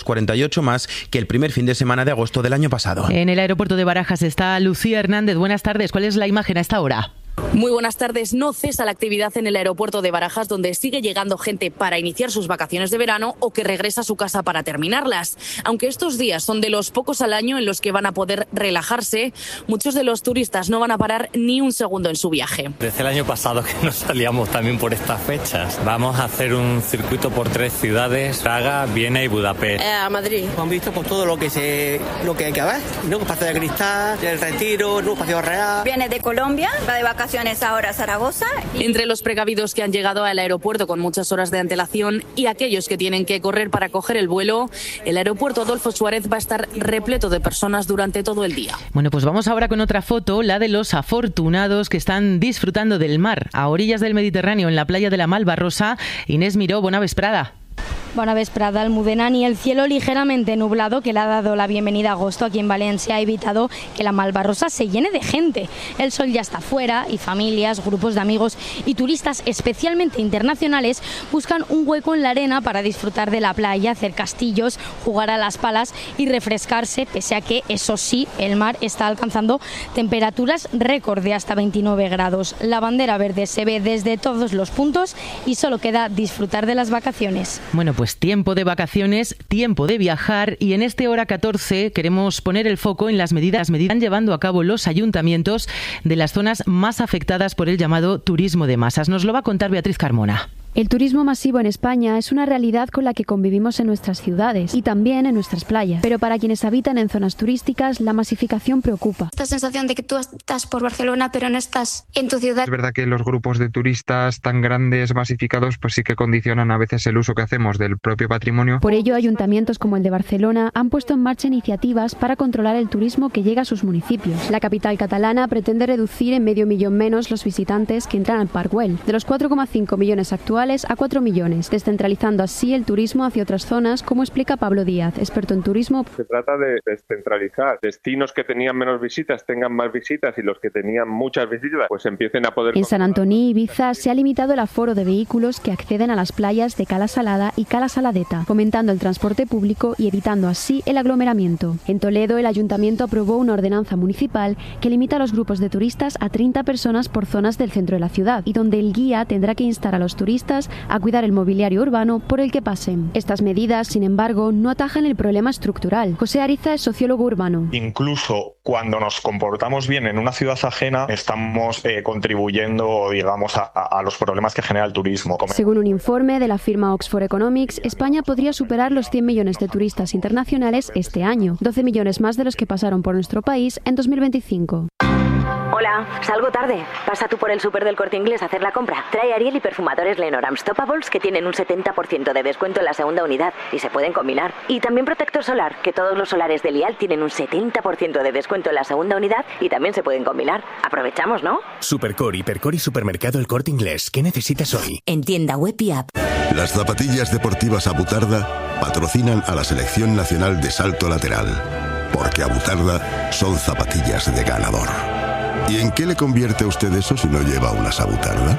[SPEAKER 3] 648 más que el primer fin de semana de agosto del año pasado.
[SPEAKER 11] En el aeropuerto de Barajas está Lucía Hernández. Buenas tardes. ¿Cuál es la imagen a esta hora?
[SPEAKER 7] Muy buenas tardes. No cesa la actividad en el aeropuerto de Barajas, donde sigue llegando gente para iniciar sus vacaciones de verano o que regresa a su casa para terminarlas. Aunque estos días son de los pocos al año en los que van a poder relajarse, muchos de los turistas no van a parar ni un segundo en su viaje.
[SPEAKER 8] Desde el año pasado que nos salíamos también por estas fechas. Vamos a hacer un circuito por 3 ciudades, Praga, Viena y Budapest.
[SPEAKER 19] A Madrid. Han visto por todo lo que hay que ver. Nuevo Paseo de Cristal, el Retiro, nuevo Paseo Real.
[SPEAKER 20] Viene de Colombia, va de vacaciones ahora a Zaragoza.
[SPEAKER 7] Entre los precavidos que han llegado al aeropuerto con muchas horas de antelación y aquellos que tienen que correr para coger el vuelo, el aeropuerto Adolfo Suárez va a estar repleto de personas durante todo el día.
[SPEAKER 11] Bueno, pues vamos ahora con otra foto, la de los afortunados que están disfrutando del mar a orillas del Mediterráneo en la playa de la Malvarrosa. Inés Miró, bona vesprada.
[SPEAKER 26] Bona vesprada, Almudena. Ni el cielo ligeramente nublado que le ha dado la bienvenida a agosto aquí en Valencia ha evitado que la Malvarrosa se llene de gente. El sol ya está fuera y familias, grupos de amigos y turistas, especialmente internacionales, buscan un hueco en la arena para disfrutar de la playa, hacer castillos, jugar a las palas y refrescarse, pese a que, eso sí, el mar está alcanzando temperaturas récord de hasta 29 grados. La bandera verde se ve desde todos los puntos y solo queda disfrutar de las vacaciones.
[SPEAKER 11] Bueno, pues tiempo de vacaciones, tiempo de viajar, y en este hora 14 queremos poner el foco en las medidas que están llevando a cabo los ayuntamientos de las zonas más afectadas por el llamado turismo de masas. Nos lo va a contar Beatriz Carmona.
[SPEAKER 27] El turismo masivo en España es una realidad con la que convivimos en nuestras ciudades y también en nuestras playas. Pero para quienes habitan en zonas turísticas, la masificación preocupa.
[SPEAKER 28] Esta sensación de que tú estás por Barcelona, pero no estás en tu ciudad.
[SPEAKER 29] Es verdad que los grupos de turistas tan grandes, masificados, pues sí que condicionan a veces el uso que hacemos del propio patrimonio.
[SPEAKER 27] Por ello, ayuntamientos como el de Barcelona han puesto en marcha iniciativas para controlar el turismo que llega a sus municipios. La capital catalana pretende reducir en 500.000 menos los visitantes que entran al Parc Güell, de los 4,5 millones actuales a 4 millones, descentralizando así el turismo hacia otras zonas, como explica Pablo Díaz, experto en turismo.
[SPEAKER 30] Se trata de descentralizar. Destinos que tenían menos visitas tengan más visitas y los que tenían muchas visitas pues empiecen a poder...
[SPEAKER 27] En San Antoní y Ibiza se ha limitado el aforo de vehículos que acceden a las playas de Cala Salada y Cala Saladeta, fomentando el transporte público y evitando así el aglomeramiento. En Toledo, el ayuntamiento aprobó una ordenanza municipal que limita a los grupos de turistas a 30 personas por zonas del centro de la ciudad y donde el guía tendrá que instar a los turistas a cuidar el mobiliario urbano por el que pasen. Estas medidas, sin embargo, no atajan el problema estructural. José Ariza es sociólogo urbano.
[SPEAKER 31] Incluso cuando nos comportamos bien en una ciudad ajena, estamos contribuyendo, digamos, a los problemas que genera el turismo.
[SPEAKER 27] Según un informe de la firma Oxford Economics, España podría superar los 100 millones de turistas internacionales este año, 12 millones más de los que pasaron por nuestro país en 2025.
[SPEAKER 32] Hola, salgo tarde. Pasa tú por el súper del Corte Inglés a hacer la compra. Trae Ariel y perfumadores Lenor Unstoppables que tienen un 70% de descuento en la segunda unidad y se pueden combinar. Y también protector solar, que todos los solares de Lial tienen un 70% de descuento en la segunda unidad y también se pueden combinar. Aprovechamos, ¿no?
[SPEAKER 33] Supercore, Hipercore y Supermercado El Corte Inglés. ¿Qué necesitas hoy?
[SPEAKER 32] En tienda web y app.
[SPEAKER 34] Las zapatillas deportivas Abutarda patrocinan a la Selección Nacional de Salto Lateral. Porque Abutarda son zapatillas de ganador. ¿Y en qué le convierte a usted eso si no lleva una Abutarda?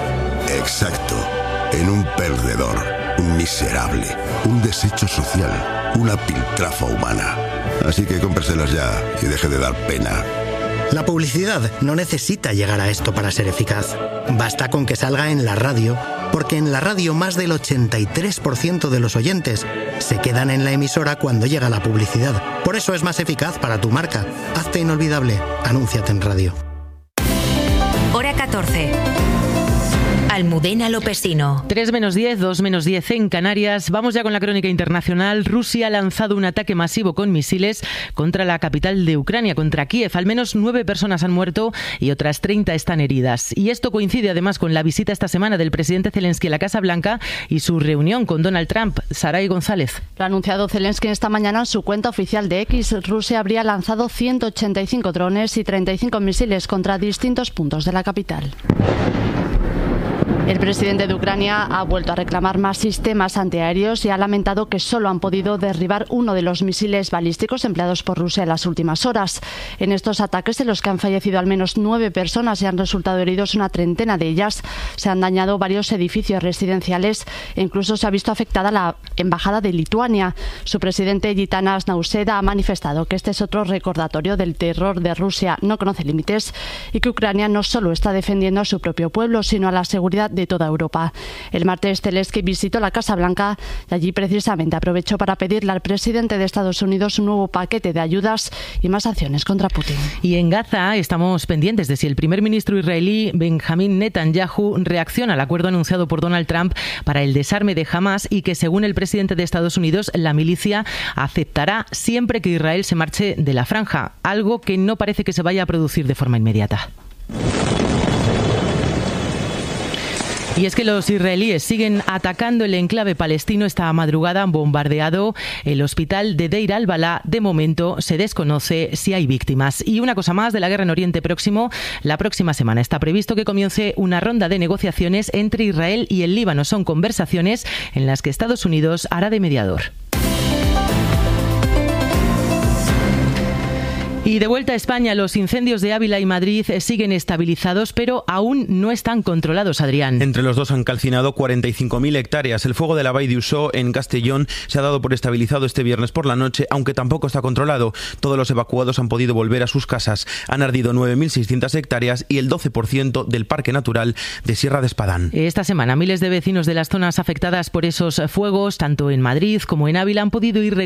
[SPEAKER 34] Exacto, en un perdedor, un miserable, un desecho social, una piltrafa humana. Así que cómpreselas ya y deje de dar pena.
[SPEAKER 4] La publicidad no necesita llegar a esto para ser eficaz. Basta con que salga en la radio, porque en la radio más del 83% de los oyentes se quedan en la emisora cuando llega la publicidad. Por eso es más eficaz para tu marca. Hazte inolvidable. Anúnciate en radio.
[SPEAKER 1] Hora 14. Almudena Lopesino.
[SPEAKER 11] 3 menos 10, 2 menos 10 en Canarias. Vamos ya con la crónica internacional. Rusia ha lanzado un ataque masivo con misiles contra la capital de Ucrania, contra Kiev. Al menos 9 personas han muerto y otras 30 están heridas. Y esto coincide además con la visita esta semana del presidente Zelensky a la Casa Blanca y su reunión con Donald Trump. Saray González.
[SPEAKER 5] Lo ha anunciado Zelensky esta mañana en su cuenta oficial de X. Rusia habría lanzado 185 drones y 35 misiles contra distintos puntos de la capital. El presidente de Ucrania ha vuelto a reclamar más sistemas antiaéreos y ha lamentado que solo han podido derribar uno de los misiles balísticos empleados por Rusia en las últimas horas. En estos ataques, en los que han fallecido al menos 9 personas y han resultado heridos una treintena de ellas, se han dañado varios edificios residenciales e incluso se ha visto afectada la embajada de Lituania. Su presidente, Gitanas Nauseda, ha manifestado que este es otro recordatorio del terror de Rusia, no conoce límites, y que Ucrania no solo está defendiendo a su propio pueblo, sino a la seguridad de toda Europa. El martes Zelensky visitó la Casa Blanca y allí precisamente aprovechó para pedirle al presidente de Estados Unidos un nuevo paquete de ayudas y más acciones contra Putin.
[SPEAKER 11] Y en Gaza estamos pendientes de si el primer ministro israelí Benjamin Netanyahu reacciona al acuerdo anunciado por Donald Trump para el desarme de Hamás y que, según el presidente de Estados Unidos, la milicia aceptará siempre que Israel se marche de la franja, algo que no parece que se vaya a producir de forma inmediata. Y es que los israelíes siguen atacando el enclave palestino. Esta madrugada han bombardeado el hospital de Deir al-Balá. De momento se desconoce si hay víctimas. Y una cosa más de la guerra en Oriente Próximo. La próxima semana está previsto que comience una ronda de negociaciones entre Israel y el Líbano. Son conversaciones en las que Estados Unidos hará de mediador. Y de vuelta a España, los incendios de Ávila y Madrid siguen estabilizados, pero aún no están controlados, Adrián.
[SPEAKER 3] Entre los dos han calcinado 45.000 hectáreas. El fuego de la Vall d'Uixó, en Castellón, se ha dado por estabilizado este viernes por la noche, aunque tampoco está controlado. Todos los evacuados han podido volver a sus casas. Han ardido 9.600 hectáreas y el 12% del Parque Natural de Sierra de Espadán.
[SPEAKER 11] Esta semana, miles de vecinos de las zonas afectadas por esos fuegos, tanto en Madrid como en Ávila, han podido ir